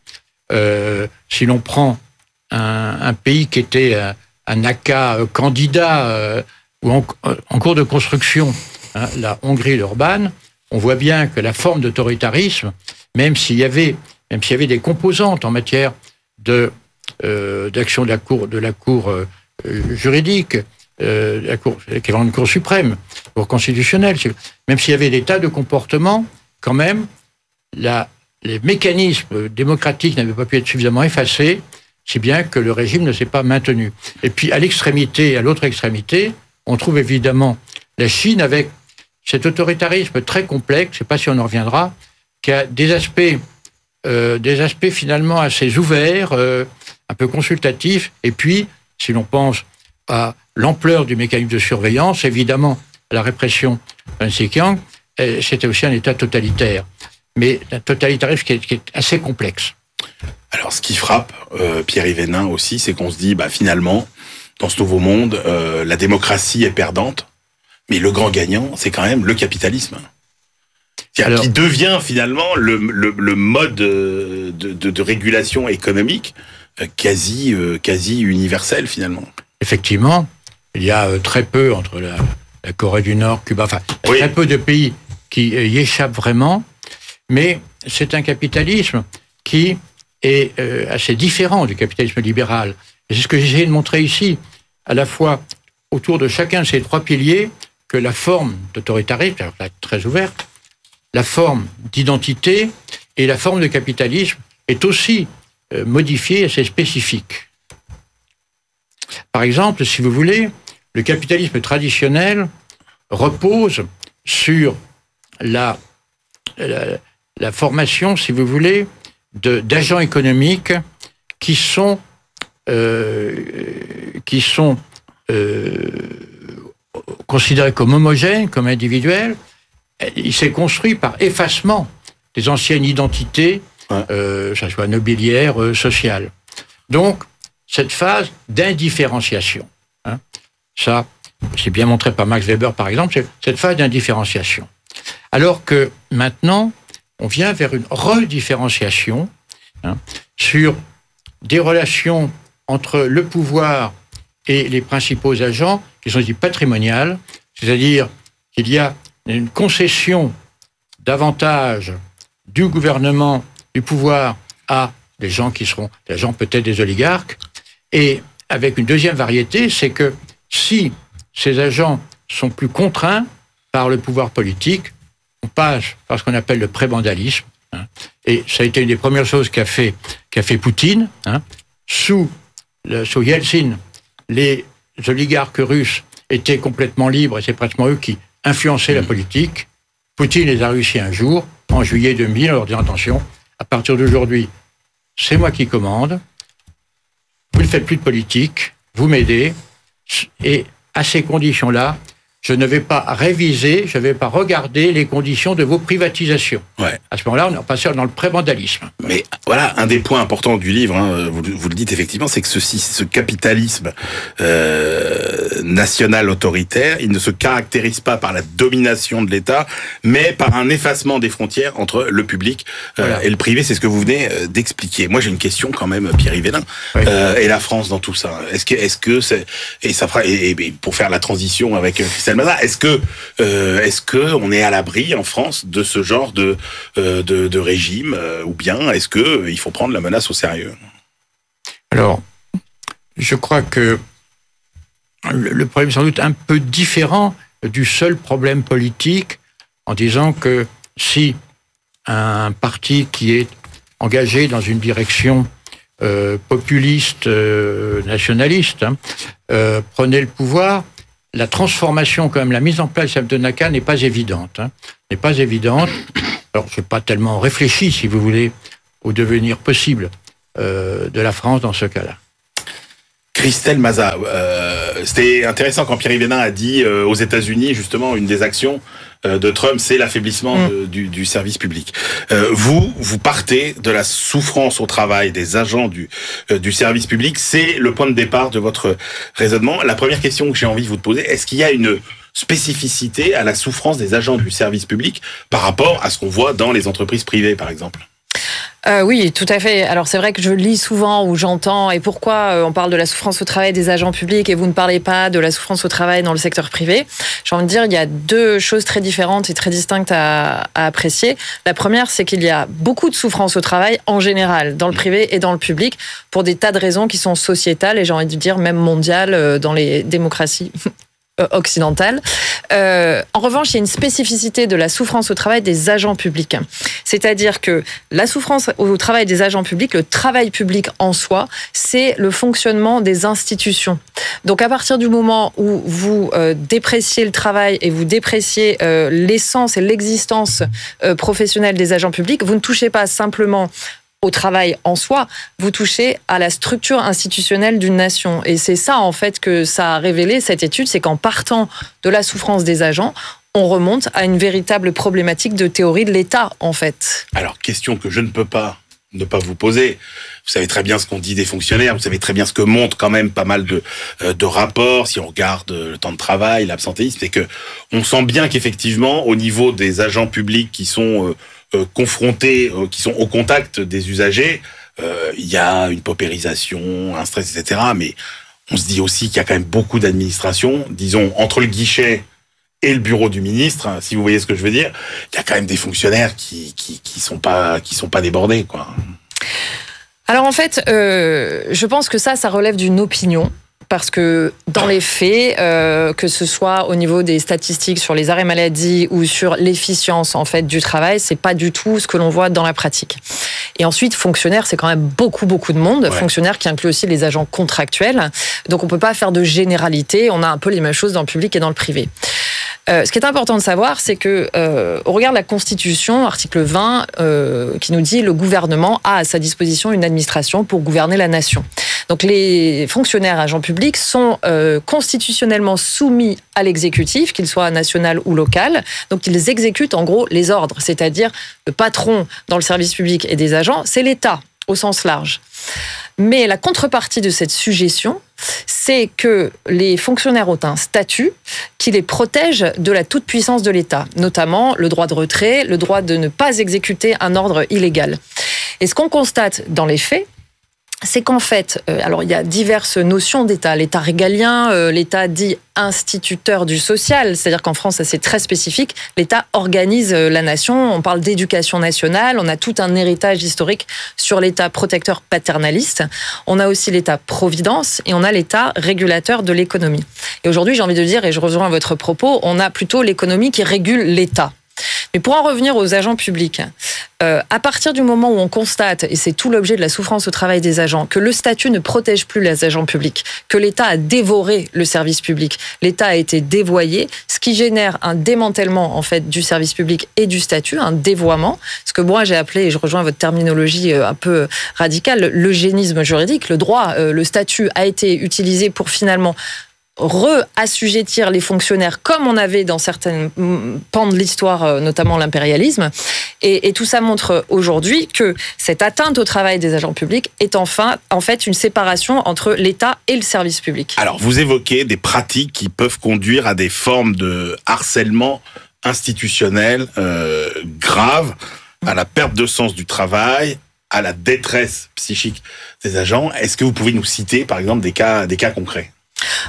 Si l'on prend un pays qui était un NACA candidat ou en cours de construction, hein, la Hongrie, l'Orban, on voit bien que la forme d'autoritarisme, même s'il y avait des composantes en matière d'action de la cour juridique, la cour, qui est une cour suprême, cour constitutionnelle, même s'il y avait des tas de comportements, quand même, les mécanismes démocratiques n'avaient pas pu être suffisamment effacés, si bien que le régime ne s'est pas maintenu. Et puis, à l'autre extrémité, on trouve évidemment la Chine avec cet autoritarisme très complexe, je ne sais pas si on en reviendra, qui a des aspects finalement assez ouverts, un peu consultatifs, et puis, si l'on pense à l'ampleur du mécanisme de surveillance, évidemment, la répression d'un Xinjiang, c'était aussi un État totalitaire. Mais un totalitarisme qui est assez complexe. Alors, ce qui frappe, Pierre-Yves Hénin aussi, c'est qu'on se dit, finalement, dans ce nouveau monde, la démocratie est perdante, mais le grand gagnant, c'est quand même le capitalisme. C'est-à-dire qui devient finalement le mode de régulation économique quasi universel, finalement. Effectivement, il y a très peu entre la Corée du Nord, Cuba, oui. Très peu de pays qui y échappent vraiment. Mais c'est un capitalisme qui est assez différent du capitalisme libéral. Et c'est ce que j'ai essayé de montrer ici, à la fois autour de chacun de ces trois piliers, que la forme d'autoritarisme, alors là, très ouverte, la forme d'identité et la forme de capitalisme est aussi modifiée et assez spécifique. Par exemple, si vous voulez, le capitalisme traditionnel repose sur la formation, si vous voulez, d'agents économiques qui sont considérés comme homogènes, comme individuels. Il s'est construit par effacement des anciennes identités, ça soit nobiliaires, sociales. Donc, cette phase d'indifférenciation, hein, ça, c'est bien montré par Max Weber, par exemple, c'est cette phase d'indifférenciation. Alors que maintenant, on vient vers une redifférenciation, hein, sur des relations entre le pouvoir et les principaux agents qui sont dits patrimoniales, c'est-à-dire qu'il y a une concession davantage du gouvernement, du pouvoir à des gens qui seront des agents peut-être des oligarques, et avec une deuxième variété, c'est que si ces agents sont plus contraints par le pouvoir politique, on passe par ce qu'on appelle le prébandalisme, hein, et ça a été une des premières choses qu'a fait Poutine, hein. Sous Yeltsin, les oligarques russes étaient complètement libres et c'est pratiquement eux qui influençaient la politique. Poutine les a réussi un jour, en juillet 2000, en leur disant attention, à partir d'aujourd'hui, c'est moi qui commande, vous ne faites plus de politique, vous m'aidez, et à ces conditions-là, je ne vais pas réviser, je ne vais pas regarder les conditions de vos privatisations. Ouais. À ce moment-là, on est passé dans le prébandalisme. Mais voilà, un des points importants du livre, hein, vous le dites effectivement, c'est que ce capitalisme national autoritaire, il ne se caractérise pas par la domination de l'État, mais par un effacement des frontières entre le public et le privé. C'est ce que vous venez d'expliquer. Moi, j'ai une question quand même, Pierre-Yves Hénin. Oui. Et la France dans tout ça. Est-ce que c'est, et ça fera, et pour faire la transition avec Christelle Christelle Mazat. Est-ce que on est à l'abri en France de ce genre de régime, ou bien est-ce que il faut prendre la menace au sérieux? Alors, je crois que le problème est sans doute un peu différent du seul problème politique, en disant que si un parti qui est engagé dans une direction populiste, nationaliste, prenait le pouvoir, la transformation, quand même, la mise en place du système de NACA n'est pas évidente. N'est pas évidente. Alors, je n'ai pas tellement réfléchi, si vous voulez, au devenir possible de la France dans ce cas-là. Christelle Mazat, c'était intéressant quand Pierre Yvénin a dit aux États-Unis, justement, une des actions de Trump, c'est l'affaiblissement du service public. Vous partez de la souffrance au travail des agents du service public, c'est le point de départ de votre raisonnement. La première question que j'ai envie de vous poser, est-ce qu'il y a une spécificité à la souffrance des agents du service public par rapport à ce qu'on voit dans les entreprises privées, par exemple ? Oui, tout à fait. Alors c'est vrai que je lis souvent ou j'entends, et pourquoi on parle de la souffrance au travail des agents publics et vous ne parlez pas de la souffrance au travail dans le secteur privé. J'ai envie de dire, il y a deux choses très différentes et très distinctes à apprécier. La première, c'est qu'il y a beaucoup de souffrance au travail en général, dans le privé et dans le public, pour des tas de raisons qui sont sociétales et j'ai envie de dire même mondiales dans les démocraties occidentale. En revanche, il y a une spécificité de la souffrance au travail des agents publics. C'est-à-dire que la souffrance au travail des agents publics, le travail public en soi, c'est le fonctionnement des institutions. Donc à partir du moment où vous dépréciez le travail et vous dépréciez l'essence et l'existence professionnelle des agents publics, vous ne touchez pas simplement au travail en soi, vous touchez à la structure institutionnelle d'une nation. Et c'est ça, en fait, que ça a révélé, cette étude, c'est qu'en partant de la souffrance des agents, on remonte à une véritable problématique de théorie de l'État, en fait. Alors, question que je ne peux pas ne pas vous poser. Vous savez très bien ce qu'on dit des fonctionnaires, vous savez très bien ce que montrent quand même pas mal de rapports, si on regarde le temps de travail, l'absentéisme, c'est que on sent bien qu'effectivement, au niveau des agents publics qui sont confrontés, qui sont au contact des usagers, il y a une paupérisation, un stress, etc. Mais on se dit aussi qu'il y a quand même beaucoup d'administration, disons, entre le guichet et le bureau du ministre, si vous voyez ce que je veux dire, il y a quand même des fonctionnaires qui sont pas débordés, quoi. Alors en fait, je pense que ça relève d'une opinion. Parce que dans les faits, que ce soit au niveau des statistiques sur les arrêts maladie ou sur l'efficience en fait du travail, c'est pas du tout ce que l'on voit dans la pratique. Et ensuite, fonctionnaires, c'est quand même beaucoup de monde. Ouais. Fonctionnaires qui inclut aussi les agents contractuels. Donc on peut pas faire de généralité. On a un peu les mêmes choses dans le public et dans le privé. Ce qui est important de savoir, c'est que au regard de la Constitution, article 20, qui nous dit le gouvernement a à sa disposition une administration pour gouverner la nation. Donc les fonctionnaires agents publics sont constitutionnellement soumis à l'exécutif, qu'il soit national ou local. Donc ils exécutent en gros les ordres, c'est-à-dire le patron dans le service public et des agents, c'est l'État au sens large. Mais la contrepartie de cette sujétion, c'est que les fonctionnaires ont un statut qui les protège de la toute-puissance de l'État, notamment le droit de retrait, le droit de ne pas exécuter un ordre illégal. Et ce qu'on constate dans les faits, c'est qu'en fait, alors il y a diverses notions d'État. L'État régalien, l'État dit instituteur du social, c'est-à-dire qu'en France, ça c'est très spécifique. L'État organise la nation, on parle d'éducation nationale, on a tout un héritage historique sur l'État protecteur paternaliste. On a aussi l'État-providence et on a l'État régulateur de l'économie. Et aujourd'hui, j'ai envie de dire, et je rejoins votre propos, on a plutôt l'économie qui régule l'État. Mais pour en revenir aux agents publics, à partir du moment où on constate, et c'est tout l'objet de la souffrance au travail des agents, que le statut ne protège plus les agents publics, que l'État a dévoré le service public, l'État a été dévoyé, ce qui génère un démantèlement en fait du service public et du statut, un dévoiement, ce que moi j'ai appelé, et je rejoins votre terminologie un peu radicale, l'eugénisme juridique. Le droit, le statut a été utilisé pour finalement re-assujettir les fonctionnaires comme on avait dans certains pans de l'histoire, notamment l'impérialisme. Et tout ça montre aujourd'hui que cette atteinte au travail des agents publics est en fait une séparation entre l'État et le service public. Alors, vous évoquez des pratiques qui peuvent conduire à des formes de harcèlement institutionnel graves, à la perte de sens du travail, à la détresse psychique des agents. Est-ce que vous pouvez nous citer, par exemple, des cas concrets ?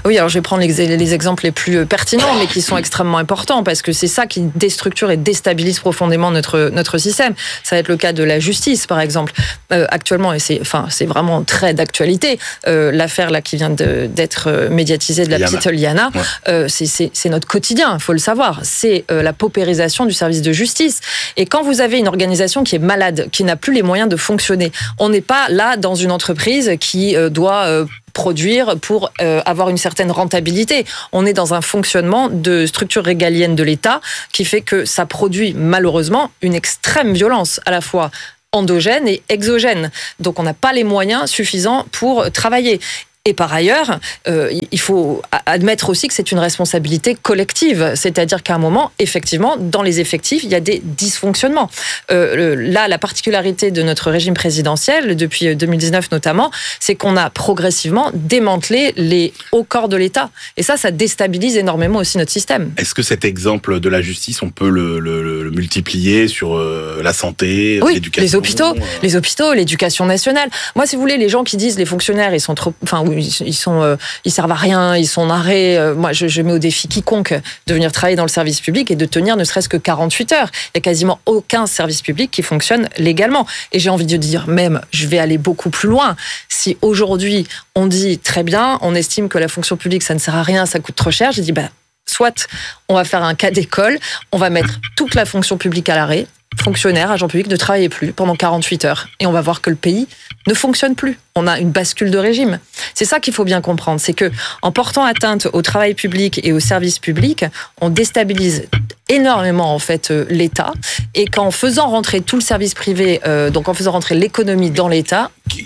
Oui, alors je vais prendre les exemples les plus pertinents, mais qui sont extrêmement importants, parce que c'est ça qui déstructure et déstabilise profondément notre système. Ça va être le cas de la justice, par exemple. Actuellement, et c'est vraiment très d'actualité, l'affaire là qui vient d'être médiatisée de la petite Liana, c'est notre quotidien, il faut le savoir. C'est la paupérisation du service de justice. Et quand vous avez une organisation qui est malade, qui n'a plus les moyens de fonctionner, on n'est pas là dans une entreprise qui doit produire pour avoir une certaine rentabilité. On est dans un fonctionnement de structure régalienne de l'État qui fait que ça produit malheureusement une extrême violence, à la fois endogène et exogène. Donc on n'a pas les moyens suffisants pour travailler. Et par ailleurs, il faut admettre aussi que c'est une responsabilité collective. C'est-à-dire qu'à un moment, effectivement, dans les effectifs, il y a des dysfonctionnements. Là, la particularité de notre régime présidentiel, depuis 2019 notamment, c'est qu'on a progressivement démantelé les hauts corps de l'État. Et ça déstabilise énormément aussi notre système. Est-ce que cet exemple de la justice, on peut le multiplier sur la santé, l'éducation ? Les hôpitaux, l'éducation nationale. Moi, si vous voulez, les gens qui disent les fonctionnaires, ils sont trop... ils servent à rien, ils sont en arrêt. Moi, je mets au défi quiconque de venir travailler dans le service public et de tenir ne serait-ce que 48 heures. Il n'y a quasiment aucun service public qui fonctionne légalement. Et j'ai envie de dire même, je vais aller beaucoup plus loin. Si aujourd'hui, on dit très bien, on estime que la fonction publique, ça ne sert à rien, ça coûte trop cher, j'ai dit, soit on va faire un cas d'école, on va mettre toute la fonction publique à l'arrêt, fonctionnaires, agents publics ne travaillent plus pendant 48 heures. Et on va voir que le pays ne fonctionne plus. On a une bascule de régime. C'est ça qu'il faut bien comprendre. C'est que en portant atteinte au travail public et au service public, on déstabilise énormément en fait l'État. Et qu'en faisant rentrer tout le service privé, donc en faisant rentrer l'économie dans l'État...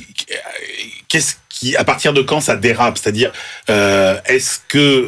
À partir de quand ça dérape ? C'est-à-dire, est-ce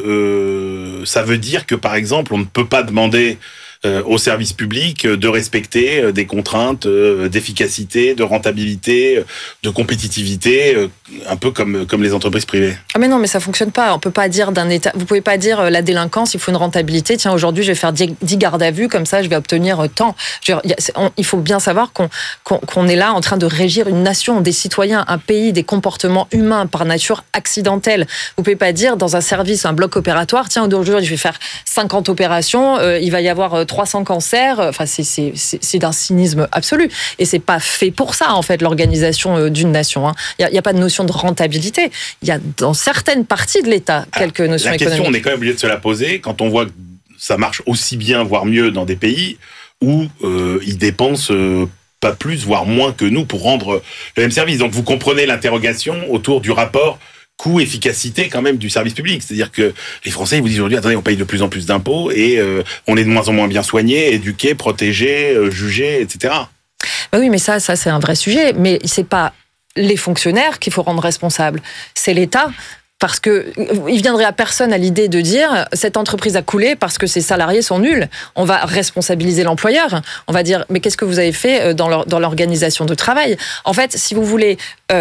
que ça veut dire que, par exemple, on ne peut pas demander au service public de respecter des contraintes d'efficacité, de rentabilité, de compétitivité, un peu comme les entreprises privées. Ah mais non, mais ça fonctionne pas. On peut pas dire d'un État. Vous pouvez pas dire la délinquance, il faut une rentabilité. Tiens, aujourd'hui, je vais faire 10 gardes à vue, comme ça, je vais obtenir tant. Il faut bien savoir qu'on est là en train de régir une nation, des citoyens, un pays, des comportements humains par nature accidentels. Vous pouvez pas dire dans un service, un bloc opératoire, tiens, aujourd'hui, je vais faire 50 opérations, il va y avoir 300 cancers. Enfin, c'est d'un cynisme absolu. Et c'est pas fait pour ça, en fait, l'organisation d'une nation. Il n'y a pas de notion de rentabilité. Il y a dans certaines parties de l'État quelques notions économiques. La question, on est quand même obligé de se la poser quand on voit que ça marche aussi bien, voire mieux, dans des pays où ils dépensent pas plus, voire moins que nous pour rendre le même service. Donc vous comprenez l'interrogation autour du rapport coût-efficacité quand même du service public. C'est-à-dire que les Français, ils vous disent aujourd'hui, attendez, on paye de plus en plus d'impôts et on est de moins en moins bien soignés, éduqués, protégés, jugés, etc. Oui, mais ça c'est un vrai sujet. Mais c'est pas les fonctionnaires qu'il faut rendre responsables. C'est l'État. Parce que il viendrait à personne à l'idée de dire cette entreprise a coulé parce que ses salariés sont nuls. On va responsabiliser l'employeur. On va dire mais qu'est-ce que vous avez fait dans l'organisation de travail ? En fait, si vous voulez,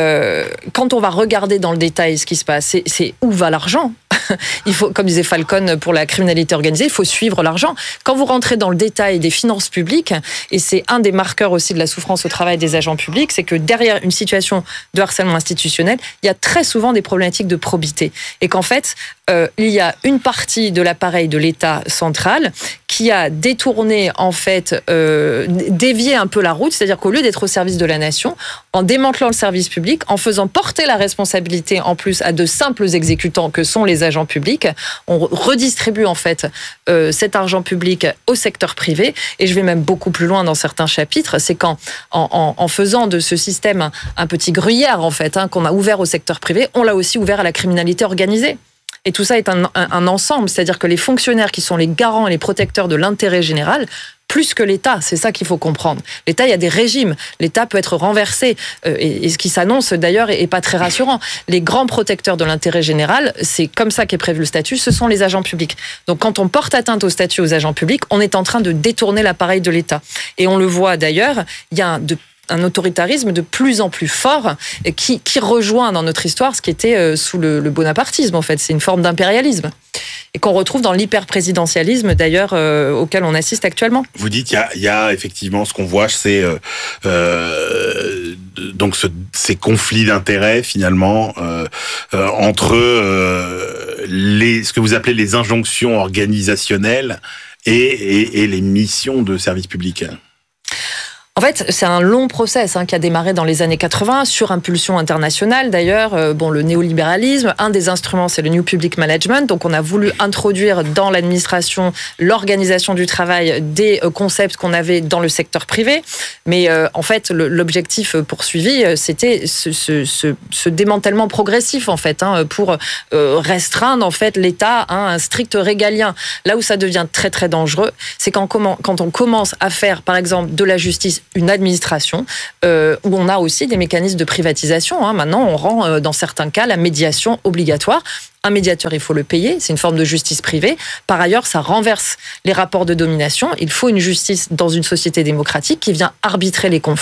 quand on va regarder dans le détail ce qui se passe, c'est où va l'argent ? Il faut, comme disait Falcon pour la criminalité organisée, il faut suivre l'argent. Quand vous rentrez dans le détail des finances publiques, et c'est un des marqueurs aussi de la souffrance au travail des agents publics, c'est que derrière une situation de harcèlement institutionnel, il y a très souvent des problématiques de probité. Et qu'en fait, il y a une partie de l'appareil de l'État central qui a détourné, en fait, dévié un peu la route, c'est-à-dire qu'au lieu d'être au service de la nation, en démantelant le service public, en faisant porter la responsabilité en plus à de simples exécutants que sont les agents publics, on redistribue en fait cet argent public au secteur privé. Et je vais même beaucoup plus loin dans certains chapitres, c'est en faisant de ce système un petit gruyère en fait, qu'on a ouvert au secteur privé, on l'a aussi ouvert à la criminalité organisée. Et tout ça est un ensemble, c'est-à-dire que les fonctionnaires qui sont les garants et les protecteurs de l'intérêt général, plus que l'État, c'est ça qu'il faut comprendre. L'État, il y a des régimes. L'État peut être renversé. Et ce qui s'annonce, d'ailleurs, est pas très rassurant. Les grands protecteurs de l'intérêt général, c'est comme ça qu'est prévu le statut, ce sont les agents publics. Donc, quand on porte atteinte au statut aux agents publics, on est en train de détourner l'appareil de l'État. Et on le voit d'ailleurs, il y a un autoritarisme de plus en plus fort qui rejoint dans notre histoire ce qui était sous le bonapartisme, en fait. C'est une forme d'impérialisme. Et qu'on retrouve dans l'hyper-présidentialisme, d'ailleurs, auquel on assiste actuellement. Vous dites, il y a effectivement, ce qu'on voit, c'est donc ces conflits d'intérêts, finalement, entre ce que vous appelez les injonctions organisationnelles et les missions de service public? En fait, c'est un long process qui a démarré dans les années 80, sur impulsion internationale d'ailleurs. Le néolibéralisme, un des instruments, c'est le New Public Management. Donc, on a voulu introduire dans l'administration l'organisation du travail des concepts qu'on avait dans le secteur privé. Mais en fait, l'objectif poursuivi, c'était ce démantèlement progressif, en fait, pour restreindre en fait l'État à un strict régalien. Là où ça devient très très dangereux, c'est quand on commence à faire, par exemple, de la justice une administration, où on a aussi des mécanismes de privatisation. Maintenant, on rend, dans certains cas, la médiation obligatoire. Un médiateur, il faut le payer, c'est une forme de justice privée. Par ailleurs, ça renverse les rapports de domination. Il faut une justice dans une société démocratique qui vient arbitrer les conflits.